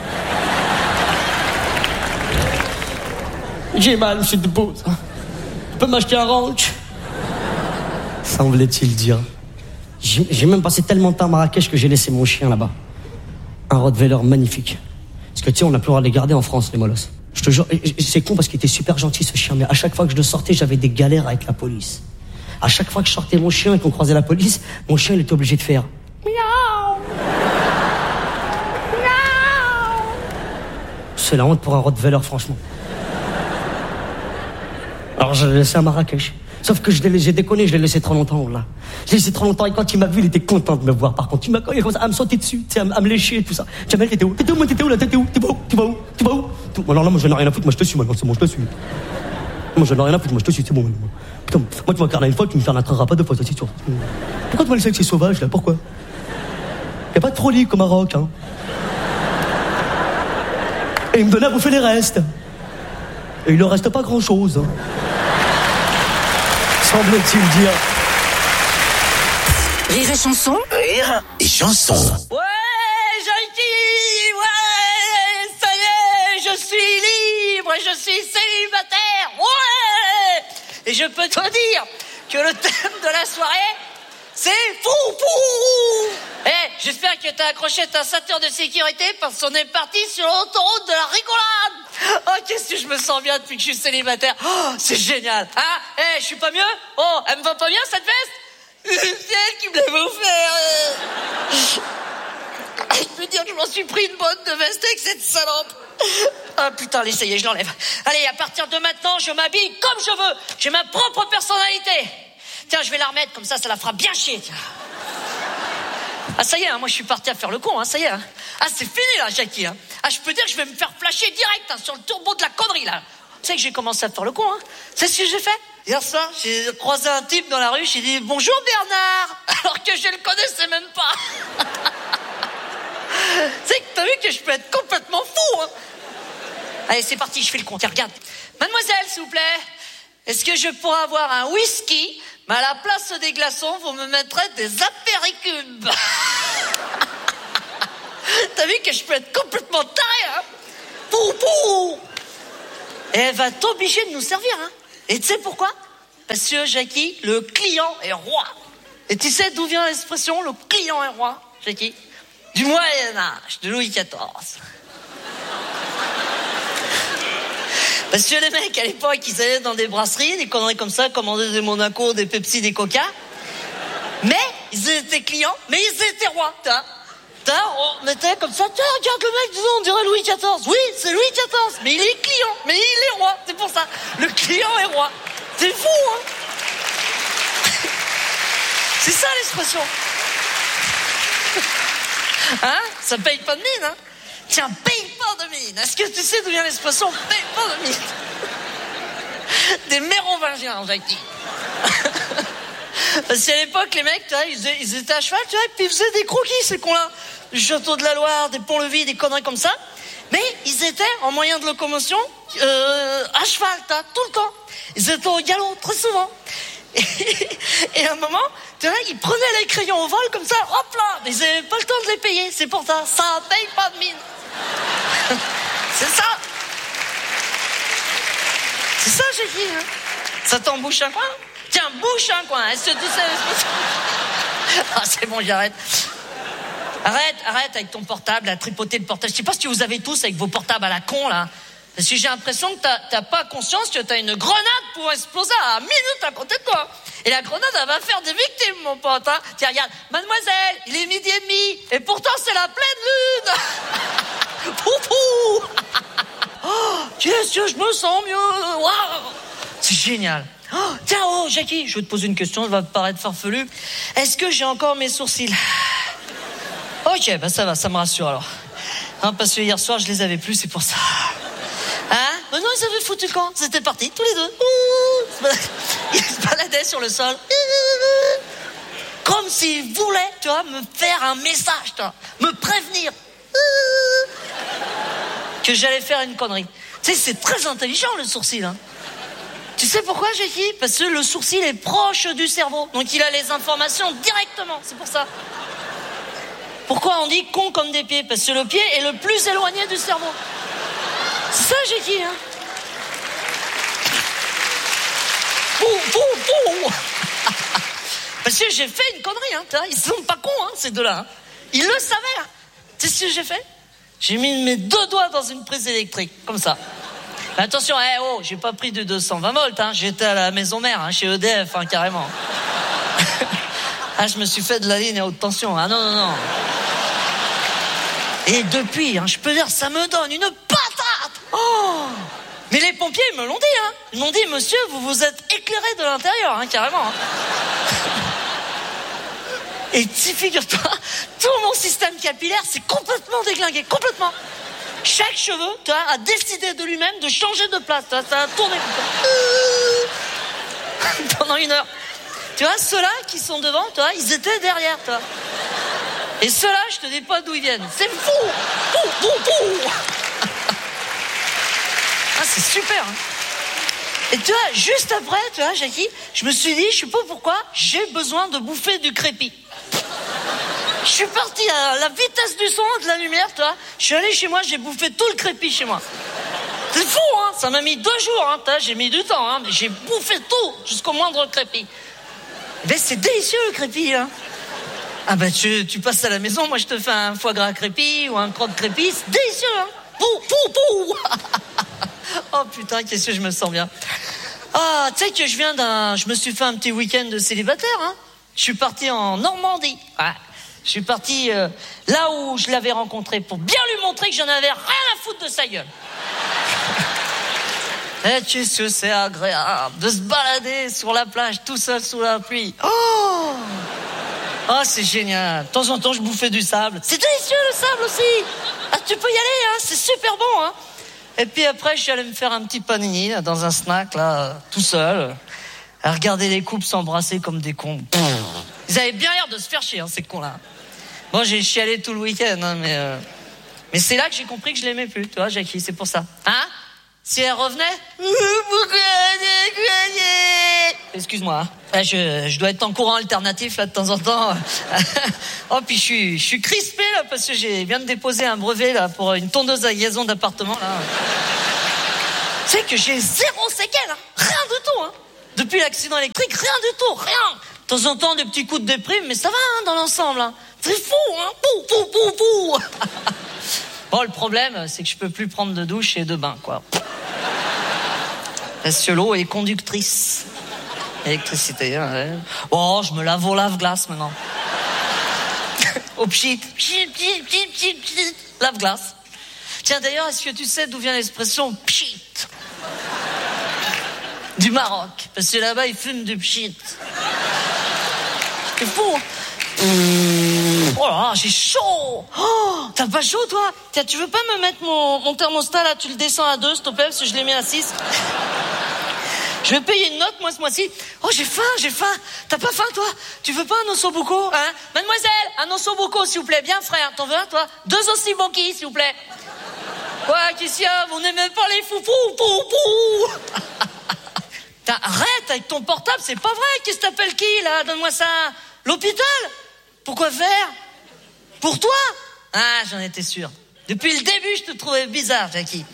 J'ai mal, monsieur de Beauce. Tu peux m'acheter un ranch? Semblait-il dire. J'ai, j'ai même passé tellement de temps à Marrakech que j'ai laissé mon chien là-bas. Un Rottweiler magnifique. Parce que tu sais, on n'a plus le droit de les garder en France, les molosses. Je te jure, c'est con parce qu'il était super gentil ce chien, mais à chaque fois que je le sortais, j'avais des galères avec la police. À chaque fois que je sortais mon chien et qu'on croisait la police, mon chien il était obligé de faire miaou. Miaou. C'est la honte pour un Rottweiler, franchement. Alors je l'ai laissé à Marrakech. Sauf que je l'ai, j'ai déconné, je l'ai laissé trop longtemps, là. Je l'ai laissé trop longtemps, et quand il m'a vu, il était content de me voir. Par contre, il m'a, il a commencé à me sauter dessus, tu sais, à, à me lécher et tout ça. Jamel, t'étais où? T'étais où, moi, t'étais où, là? T'étais où? T'es où? Tu vas où? Tu vas où? Tout. Alors là, moi, je n'ai rien à foutre, moi, je te suis, maintenant, c'est bon, je te suis. Moi, je n'ai rien à foutre, moi, je te suis, c'est bon, maintenant. Putain, moi, tu m'as regardé une fois, tu me fermeras pas deux fois, ça, c'est sûr. Pourquoi tu m'as laissé avec ces sauvages, là? Pourquoi? Y a pas de frolic au Maroc, hein. Et il me donnait à bouffer les restes. Et il leur reste pas grand chose, hein. Semble-t-il dire. Rire et chanson. Rire et chanson. Ouais, Jean-Guy, ouais, ça y est, je suis libre, je suis célibataire, ouais. Et je peux te dire que le thème de la soirée, c'est foufou. Eh, hey, j'espère que t'as accroché ta ceinture de sécurité parce qu'on est parti sur l'autoroute de la rigolade. Oh, qu'est-ce que je me sens bien depuis que je suis célibataire. Oh, c'est génial. Ah, eh, hey, je suis pas mieux? Oh, elle me va pas bien cette veste? C'est elle qui me l'avait offert. Je peux dire que je m'en suis pris une bonne de veste avec cette salope. Ah putain, allez, ça y est, je l'enlève. Allez, à partir de maintenant, je m'habille comme je veux. J'ai ma propre personnalité. Tiens, je vais la remettre, comme ça, ça la fera bien chier, tiens. Ah, ça y est, hein, moi, je suis parti à faire le con, hein, ça y est. Hein. Ah, c'est fini, là, Jackie. Hein. Ah, je peux dire que je vais me faire flasher direct hein, sur le turbo de la connerie, là. Tu sais que j'ai commencé à faire le con, hein. C'est ce que j'ai fait. Hier soir, j'ai croisé un type dans la rue, j'ai dit « Bonjour, Bernard !» alors que je le connaissais même pas. Tu sais que t'as vu que je peux être complètement fou, hein. Allez, c'est parti, je fais le compte. Regarde. Mademoiselle, s'il vous plaît. est-ce que je pourrais avoir un whisky, mais à la place des glaçons, vous me mettrez des apéricubes. T'as vu que je peux être complètement taré, hein? Pou, pou. Et elle va t'obliger de nous servir, hein? Et tu sais pourquoi? Parce que, Jackie, le client est roi. Et tu sais d'où vient l'expression, le client est roi, Jackie? Du Moyen-Âge, de Louis quatorze. Parce que les mecs, à l'époque, ils allaient dans des brasseries, des conneries comme ça, commandaient des Monaco, des Pepsi, des Coca. Mais, ils étaient clients, mais ils étaient rois, t'as. T'as, on était comme ça, tiens, regarde le mec, disons, on dirait Louis quatorze. Oui, c'est Louis quatorze, mais il est client, mais il est roi, c'est pour ça. Le client est roi. C'est fou, hein? C'est ça l'expression. Hein? Ça paye pas de mine, hein? Tiens, paye pas de mine. Est-ce que tu sais d'où vient l'expression paye pas de mine? Des mérovingiens, Jackie. Parce qu'à l'époque, les mecs, tu vois, ils, ils étaient à cheval, tu vois, et puis ils faisaient des croquis, ces cons-là. Du château de la Loire, des ponts-levis, des conneries comme ça. Mais ils étaient en moyen de locomotion euh, à cheval, tu vois, tout le temps. Ils étaient au galop, très souvent. Et, et à un moment, tu vois, ils prenaient les crayons au vol comme ça, hop là, mais ils n'avaient pas le temps de les payer, c'est pour ça, ça paye pas de mine. C'est ça. C'est ça, j'ai dit, hein. Ça t'embouche un coin? Tiens, bouche un coin, est-ce que tu sais? Ah, c'est bon, j'arrête. Arrête, arrête avec ton portable, à tripoter le portable. Je sais pas si vous avez tous avec vos portables à la con, là. Parce que j'ai l'impression que t'as, t'as pas conscience que t'as une grenade pour exploser à une minute à côté de toi. Et la grenade, elle va faire des victimes, mon pote, hein. Tiens, regarde, mademoiselle, il est midi et demi, et pourtant c'est la pleine lune. Poupou. Oh, qu'est-ce que je me sens mieux. Waouh. C'est génial. Oh, tiens, oh, Jackie, je vais te poser une question, elle va te paraître farfelue. Est-ce que j'ai encore mes sourcils? Ok, bah ça va, ça me rassure alors. Hein, parce que hier soir, je les avais plus, c'est pour ça. Hein? Mais non, ils avaient foutu le camp. C'était parti, tous les deux. Ouh, ils se baladaient sur le sol. Comme s'ils voulaient, tu vois, me faire un message, tu vois, me prévenir que j'allais faire une connerie. Tu sais, c'est très intelligent, le sourcil, hein. Tu sais pourquoi, Jackie? Parce que le sourcil est proche du cerveau. Donc il a les informations directement, c'est pour ça. Pourquoi on dit con comme des pieds? Parce que le pied est le plus éloigné du cerveau. C'est ça, Jackie, hein. Pou, pou, pou. Parce que j'ai fait une connerie, hein. Ils sont pas cons, hein, ces deux-là. Hein. Ils le savaient, hein. Tu sais ce que j'ai fait? J'ai mis mes deux doigts dans une prise électrique, comme ça. Mais attention, eh, oh, j'ai pas pris de deux cent vingt volts, hein. J'étais à la maison mère, hein, chez E D F, hein, carrément. Ah, je me suis fait de la ligne à haute tension. Ah non, non, non. Et depuis, hein, je peux dire, ça me donne une patate. Oh. Mais les pompiers me l'ont dit, hein. Ils m'ont dit, monsieur, vous vous êtes éclairé de l'intérieur, hein, carrément. Hein. Et tu figure-toi, tout mon système capillaire s'est complètement déglingué, complètement. Chaque cheveu, tu vois, a décidé de lui-même de changer de place. Tu vois, ça a tourné pendant une heure. Tu vois, ceux-là qui sont devant, tu vois, ils étaient derrière, toi. Et ceux-là, je te dis pas d'où ils viennent. C'est fou. Pou, pou, pou. Ah, c'est super. Hein. Et tu vois, juste après, tu vois, Jackie, je me suis dit, je sais pas pourquoi, j'ai besoin de bouffer du crépi. Je suis parti à la vitesse du son, de la lumière, tu vois. Je suis allé chez moi, j'ai bouffé tout le crépi chez moi. C'est fou, hein. Ça m'a mis deux jours, hein. J'ai mis du temps, hein. Mais j'ai bouffé tout, jusqu'au moindre crépi. Mais c'est délicieux, le crépi, hein. Ah bah, tu, tu passes à la maison, moi je te fais un foie gras crépi ou un croque crépi. C'est délicieux, hein. Pou, pou, pou. Oh putain, qu'est-ce que je me sens bien. Ah, tu sais que je viens d'un... Je me suis fait un petit week-end de célibataire, hein. Je suis parti en Normandie. Ouais. Je suis parti euh, là où je l'avais rencontré pour bien lui montrer que j'en avais rien à foutre de sa gueule. Et qu'est-ce que c'est agréable de se balader sur la plage tout seul sous la pluie. Oh, oh, c'est génial. De temps en temps, je bouffais du sable. C'est délicieux, le sable aussi. Ah, tu peux y aller, hein. C'est super bon, hein. Et puis après, je suis allé me faire un petit panini là, dans un snack, là, tout seul, à regarder les couples s'embrasser comme des cons. Ils avaient bien l'air de se faire chier, hein, ces cons-là. Bon, j'ai chialé tout le week-end, hein, mais, euh... mais c'est là que j'ai compris que je l'aimais plus, tu vois, Jackie, c'est pour ça. Hein? Si elle revenait... Excuse-moi, hein. je, je dois être en courant alternatif là de temps en temps. Oh, puis je suis, je suis crispé là parce que j'ai viens de déposer un brevet là pour une tondeuse à gazon d'appartement là. Tu sais que j'ai zéro séquelle, hein. Rien du tout. Hein. Depuis l'accident électrique, rien du tout, rien. De temps en temps des petits coups de déprime, mais ça va hein, dans l'ensemble. Hein. C'est fou, hein. Pou, pou, pou, pou. Bon, le problème, c'est que je peux plus prendre de douche et de bain, quoi. Parce que l'eau est conductrice. Électricité, hein, ouais. Bon, je me lave au lave-glace maintenant. Au pchit. Pchit, pchit, pchit, pchit, pchit. Lave-glace. Tiens, d'ailleurs, est-ce que tu sais d'où vient l'expression pchit? Du Maroc. Parce que là-bas, ils fument du pchit. C'est fou, hein. Oh là là, j'ai chaud. Oh, t'as pas chaud, toi? Tiens, tu veux pas me mettre mon, mon thermostat, là? Tu le descends à deux, s'il te plaît, parce que je l'ai mis à six. Je vais payer une note, moi, ce mois-ci. Oh, j'ai faim, j'ai faim. T'as pas faim, toi? Tu veux pas un ossobuco, hein? Mademoiselle, un ossobuco, s'il vous plaît. Bien, frère. T'en veux un, toi? Deux ossibonquis, s'il vous plaît. Quoi, qu'est-ce qu'il y a? Vous n'aimez pas les foufous? Pou, pou. T'as, arrête avec ton portable, c'est pas vrai. Qu'est-ce que t'appelles qui, là? Donne-moi ça. L'hôpital? Pourquoi faire? Pour toi? Ah, j'en étais sûr. Depuis le début, je te trouvais bizarre, Jackie.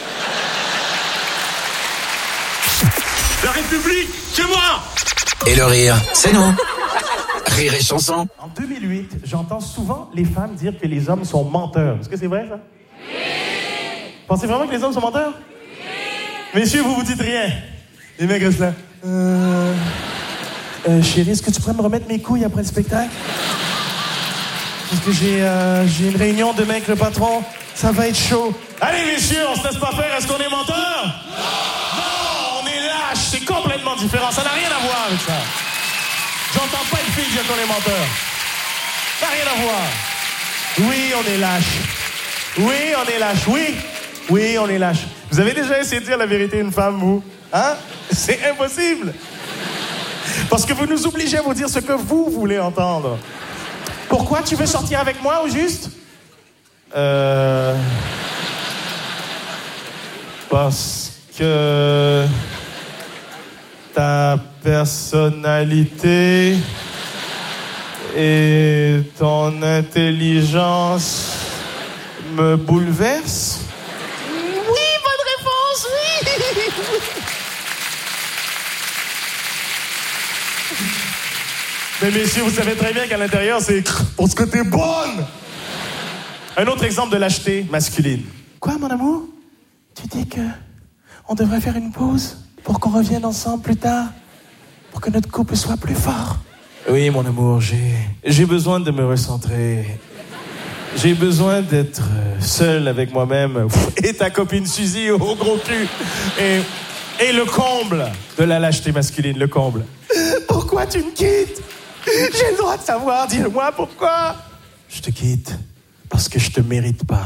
La République, c'est moi! Et le rire, c'est nous. Rire et chanson. En deux mille huit, j'entends souvent les femmes dire que les hommes sont menteurs. Est-ce que c'est vrai, ça? Oui! Pensez vraiment que les hommes sont menteurs? Oui! Messieurs, vous vous dites rien. Les mecs restent là. Euh... Euh, chérie, est-ce que tu pourrais me remettre mes couilles après le spectacle? Parce que j'ai, euh, j'ai une réunion demain avec le patron. Ça va être chaud. Allez, messieurs, on se laisse pas faire. Est-ce qu'on est menteurs? Non! Non, on est lâche. C'est complètement différent. Ça n'a rien à voir avec ça. J'entends pas une fille dire qu'on est menteurs. Ça n'a rien à voir. Oui, on est lâche. Oui, on est lâche. Oui. Oui, on est lâche. Vous avez déjà essayé de dire la vérité à une femme, vous? Hein? C'est impossible. Parce que vous nous obligez à vous dire ce que vous voulez entendre. Pourquoi tu veux sortir avec moi, au juste? Euh... Parce que... ta personnalité et ton intelligence me bouleversent? Oui, bonne réponse, oui. Mais messieurs, vous savez très bien qu'à l'intérieur, c'est parce que t'es bonne. Un autre exemple de lâcheté masculine. Quoi, mon amour? Tu dis que on devrait faire une pause pour qu'on revienne ensemble plus tard, pour que notre couple soit plus fort. Oui, mon amour, j'ai j'ai besoin de me recentrer. J'ai besoin d'être seul avec moi-même. Et ta copine Suzy au gros cul. Et, et le comble de la lâcheté masculine, le comble. Pourquoi tu me quittes? J'ai le droit de savoir, dis-le-moi pourquoi. Je te quitte parce que je te mérite pas.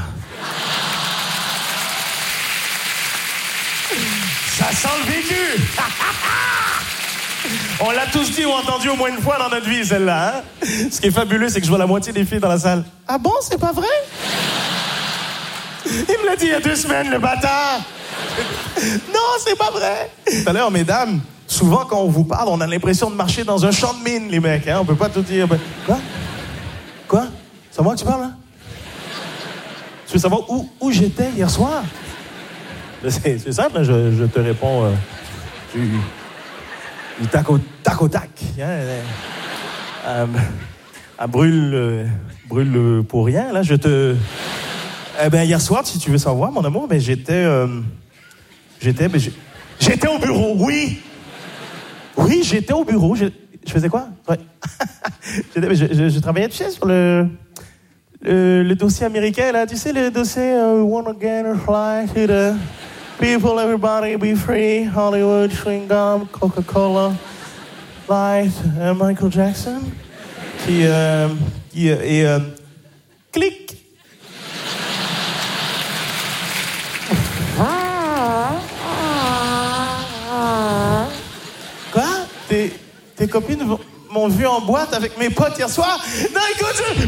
Ça sent le vécu. On l'a tous dit ou entendu au moins une fois dans notre vie, celle-là. Hein? Ce qui est fabuleux, c'est que je vois la moitié des filles dans la salle. Ah bon, c'est pas vrai? Il me l'a dit il y a deux semaines, le bâtard. Non, c'est pas vrai. Tout à l'heure, mesdames, souvent quand on vous parle, on a l'impression de marcher dans un champ de mine, les mecs. Hein? On peut pas tout dire. Quoi? Quoi? C'est à moi que tu parles, là? Tu veux savoir où, où j'étais hier soir? C'est, c'est simple, hein? je, je te réponds... Euh, tu, du tac au tac. Au tac hein? euh, à brûle, euh, brûle pour rien, là, je te... Eh ben, hier soir, si tu veux savoir, mon amour, ben, j'étais... Euh, j'étais... Ben, j'ai, j'étais au bureau, oui! Oui, j'étais au bureau. Je, je faisais quoi? Ouais. je, je, je travaillais, tu sais, sur le, le, le dossier américain, là. Tu sais, le dossier uh, Wanna Get a Fly to the People, Everybody Be Free, Hollywood, Chewing Gum, Coca-Cola, Light, uh, Michael Jackson. Qui, euh, qui euh, et... Euh, clic! Quoi? Tes, tes copines m'ont vu en boîte avec mes potes hier soir? Non, écoute, je...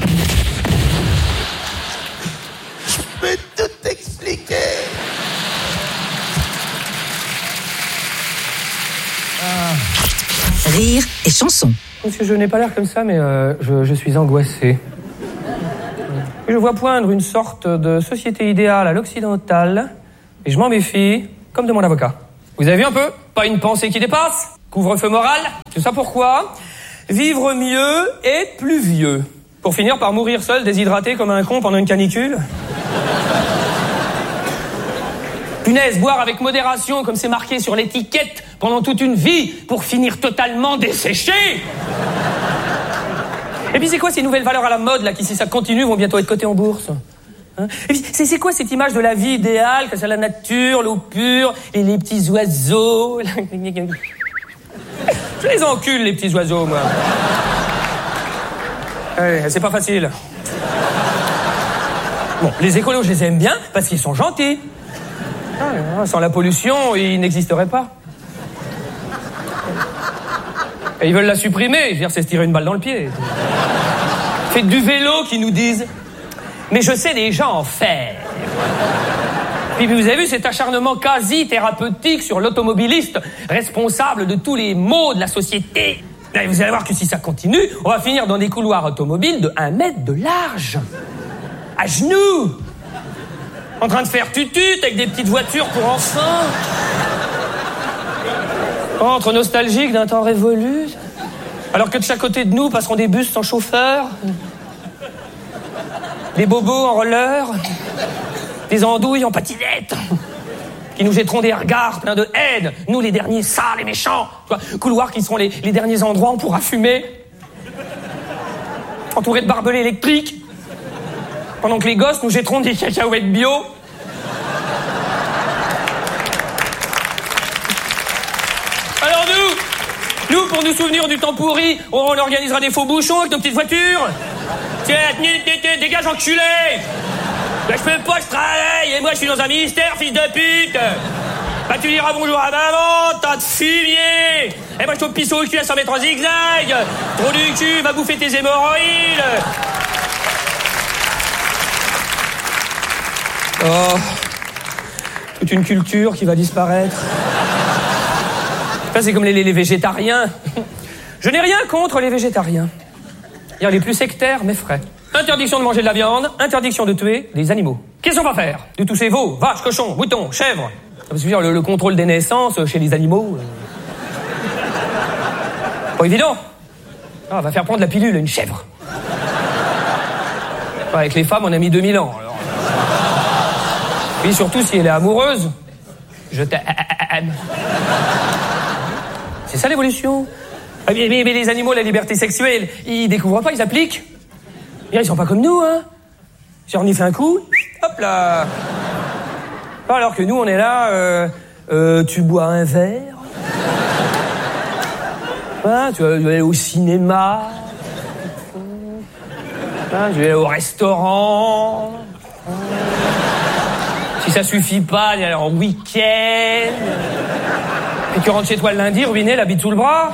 Je peux tout expliquer. Rire et chanson. Monsieur, je n'ai pas l'air comme ça, mais euh, je, je suis angoissé. Je vois poindre une sorte de société idéale à l'occidentale, et je m'en méfie, comme de mon avocat. Vous avez vu un peu? Pas une pensée qui dépasse? Couvre-feu moral? Tout ça pourquoi? Vivre mieux et plus vieux. Pour finir par mourir seul, déshydraté comme un con pendant une canicule. Punaise, boire avec modération, comme c'est marqué sur l'étiquette, pendant toute une vie, pour finir totalement desséché. Et puis c'est quoi ces nouvelles valeurs à la mode, là, qui, si ça continue, vont bientôt être cotées en bourse? Hein? Et puis c'est, c'est quoi cette image de la vie idéale, que c'est la nature, l'eau pure, et les petits oiseaux? Je les encule, les petits oiseaux, moi. Ouais, c'est pas facile. Bon, les écolos, je les aime bien, parce qu'ils sont gentils. Ah, sans la pollution, ils n'existeraient pas. Et ils veulent la supprimer, je veux dire, c'est se tirer une balle dans le pied. Faites du vélo, qu'ils nous disent. Mais je sais déjà en faire. Puis vous avez vu cet acharnement quasi thérapeutique sur l'automobiliste, responsable de tous les maux de la société. Et vous allez voir que si ça continue, on va finir dans des couloirs automobiles de un mètre de large. À genoux. En train de faire tutut avec des petites voitures pour enfants. Entre nostalgiques d'un temps révolu. Alors que de chaque côté de nous passeront des bus sans chauffeur. Des bobos en roller. Des andouilles en patinette. Qui nous jetteront des regards pleins de haine. Nous, les derniers sales et méchants. Tu vois, couloirs qui seront les, les derniers endroits où on pourra fumer. Entourés de barbelés électriques. Pendant que les gosses nous jetteront des cacahuètes bio. Alors nous, nous, pour nous souvenir du temps pourri, on organisera des faux bouchons avec nos petites voitures. Tiens, dégage, enculé! Ben, je peux pas, je travaille, et moi je suis dans un ministère, fils de pute! Bah tu diras bonjour à maman, tas de fumier! Et moi je te pisse au cul à cent mètres en zigzag! Trop du cul, va bouffer tes hémorroïdes! Oh, toute une culture qui va disparaître. Ça, c'est comme les, les, les végétariens. Je n'ai rien contre les végétariens. Il y a les plus sectaires, mais frais. Interdiction de manger de la viande, interdiction de tuer des animaux. Qu'est-ce qu'on va faire de tous ces veaux, vaches, cochons, moutons, chèvres? Ça veut dire le, le contrôle des naissances chez les animaux. Pas évident. Ah, on va faire prendre la pilule à une chèvre. Avec les femmes, on a mis deux mille ans. Alors. Et surtout si elle est amoureuse. Je t'aime. C'est ça l'évolution. Mais, mais, mais les animaux, la liberté sexuelle, ils découvrent pas, ils appliquent. Ils sont pas comme nous, hein. Si on y fait un coup, hop là. Alors que nous, on est là, euh, euh, tu bois un verre. Hein, tu vas aller au cinéma. Hein, tu vas aller au restaurant. Si ça suffit pas, aller en week-end. Et tu rentres chez toi le lundi, ruiné, la bite sous le bras.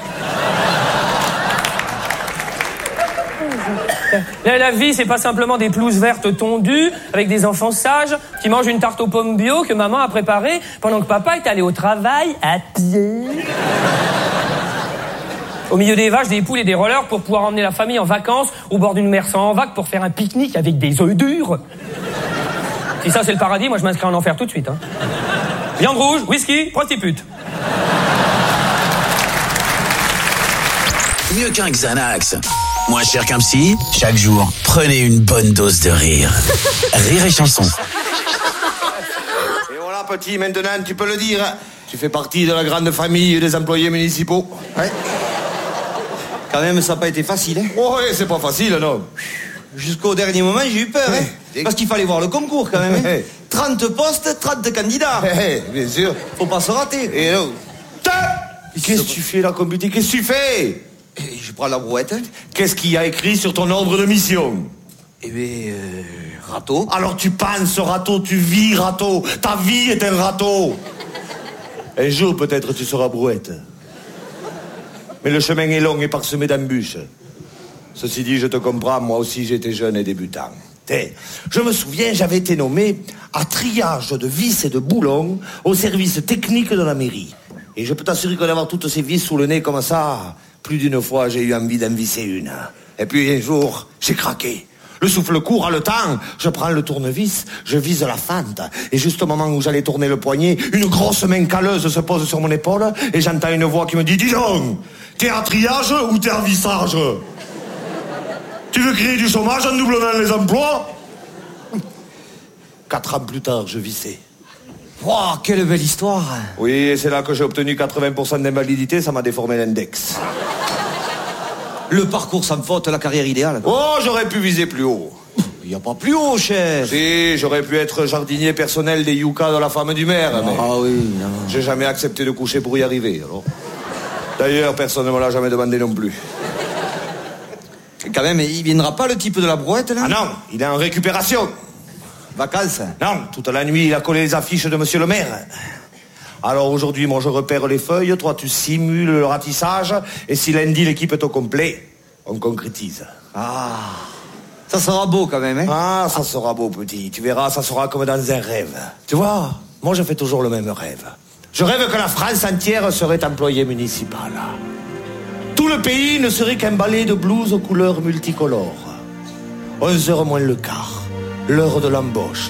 La, la vie, c'est pas simplement des pelouses vertes tondues avec des enfants sages qui mangent une tarte aux pommes bio que maman a préparée pendant que papa est allé au travail à pied. Au milieu des vaches, des poules et des rollers pour pouvoir emmener la famille en vacances au bord d'une mer sans vague pour faire un pique-nique avec des œufs durs. Si ça c'est le paradis, moi je m'inscris en enfer tout de suite. Hein. Viande rouge, whisky, prostitute. Mieux qu'un Xanax. Moins cher qu'un psy, chaque jour, prenez une bonne dose de rire. Rire et chanson. Et voilà, petit, maintenant, tu peux le dire. Tu fais partie de la grande famille des employés municipaux. Ouais. Quand même, ça n'a pas été facile, hein. Oh, ouais, c'est pas facile, non. Jusqu'au dernier moment, j'ai eu peur, ouais. Hein. Parce qu'il fallait voir le concours, quand même, hein. trente postes, trente candidats. Ouais, bien sûr. Faut pas se rater. Et non. Qu'est-ce que tu fais, là, computer? Qu'est-ce que tu fais? Je prends la brouette. Qu'est-ce qu'il y a écrit sur ton ordre de mission? Eh bien, euh, râteau. Alors tu penses râteau, tu vis râteau. Ta vie est un râteau. Un jour, peut-être, tu seras brouette. Mais le chemin est long et parsemé d'embûches. Ceci dit, je te comprends, moi aussi j'étais jeune et débutant. T'sais, je me souviens, j'avais été nommé à triage de vis et de boulons au service technique de la mairie. Et je peux t'assurer que d'avoir toutes ces vis sous le nez comme ça... Plus d'une fois, j'ai eu envie d'en visser une. Et puis un jour, j'ai craqué. Le souffle court, haletant, je prends le tournevis, je vise la fente. Et juste au moment où j'allais tourner le poignet, une grosse main calleuse se pose sur mon épaule et j'entends une voix qui me dit « Dis donc, t'es à triage ou t'es à vissage ? Tu veux créer du chômage en doublant les emplois ?» Quatre ans plus tard, je vissais. Wow, quelle belle histoire. Oui, et c'est là que j'ai obtenu quatre-vingts pour cent d'invalidité, ça m'a déformé l'index. Le parcours sans faute, la carrière idéale. Oh, j'aurais pu viser plus haut. Il n'y a pas plus haut, chef. Si, j'aurais pu être jardinier personnel des Yucca de la femme du maire. Ah, mais ah oui, non. J'ai jamais accepté de coucher pour y arriver, alors. D'ailleurs, personne ne me l'a jamais demandé non plus. Et quand même, il viendra pas le type de la brouette, là? Ah non, il est en récupération. Vacances? Non, toute la nuit, il a collé les affiches de monsieur le maire. Alors aujourd'hui, moi je repère les feuilles, toi tu simules le ratissage, et si lundi l'équipe est au complet, on concrétise. Ah, ça sera beau quand même, hein? Ah, ça sera beau, petit. Tu verras, ça sera comme dans un rêve. Tu vois, moi je fais toujours le même rêve. Je rêve que la France entière serait employée municipale. Tout le pays ne serait qu'un balai de blouses aux couleurs multicolores. onze heures moins le quart, l'heure de l'embauche.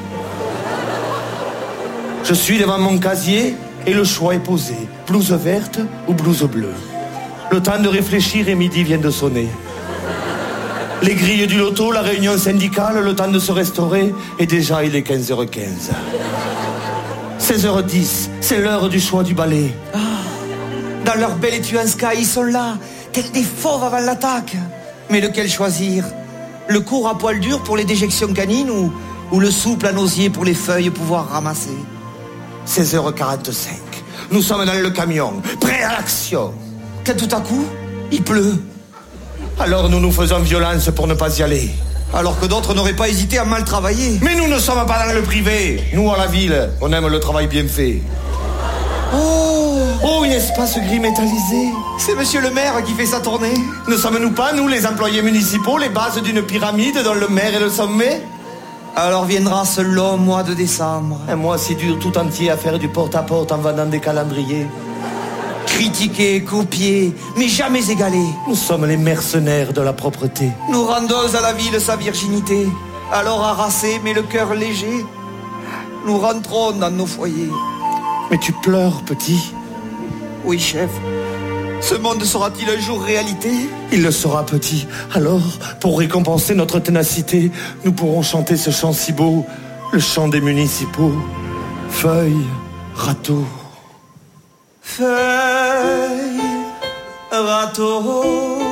Je suis devant mon casier et le choix est posé. Blouse verte ou blouse bleue. Le temps de réfléchir et midi vient de sonner. Les grilles du loto, la réunion syndicale, le temps de se restaurer et déjà il est quinze heures quinze. seize heures dix, c'est l'heure du choix du balai. Ah, dans leur belle étui en sky, ils sont là, tels des fauves avant l'attaque. Mais lequel choisir? Le court à poil dur pour les déjections canines ou, ou le souple à nosier pour les feuilles pouvoir ramasser? seize heures quarante-cinq. Nous sommes dans le camion, prêts à l'action. Quand tout à coup, il pleut. Alors nous nous faisons violence pour ne pas y aller. Alors que d'autres n'auraient pas hésité à mal travailler. Mais nous ne sommes pas dans le privé. Nous, à la ville, on aime le travail bien fait. Oh, oh, un espace gris métallisé. C'est monsieur le maire qui fait sa tournée. Ne sommes-nous pas, nous, les employés municipaux, les bases d'une pyramide dont le maire est le sommet? Alors viendra ce long mois de décembre. Un mois si dur tout entier à faire du porte-à-porte en vendant des calendriers. Critiquer, copier, mais jamais égaler. Nous sommes les mercenaires de la propreté. Nous rendons à la ville sa virginité. Alors harassés, mais le cœur léger, nous rentrons dans nos foyers. Mais tu pleures, petit? Oui, chef. Ce monde sera-t-il un jour réalité? Il le sera, petit. Alors, pour récompenser notre ténacité, nous pourrons chanter ce chant si beau, le chant des municipaux. Feuilles, râteaux. Feuilles, râteaux.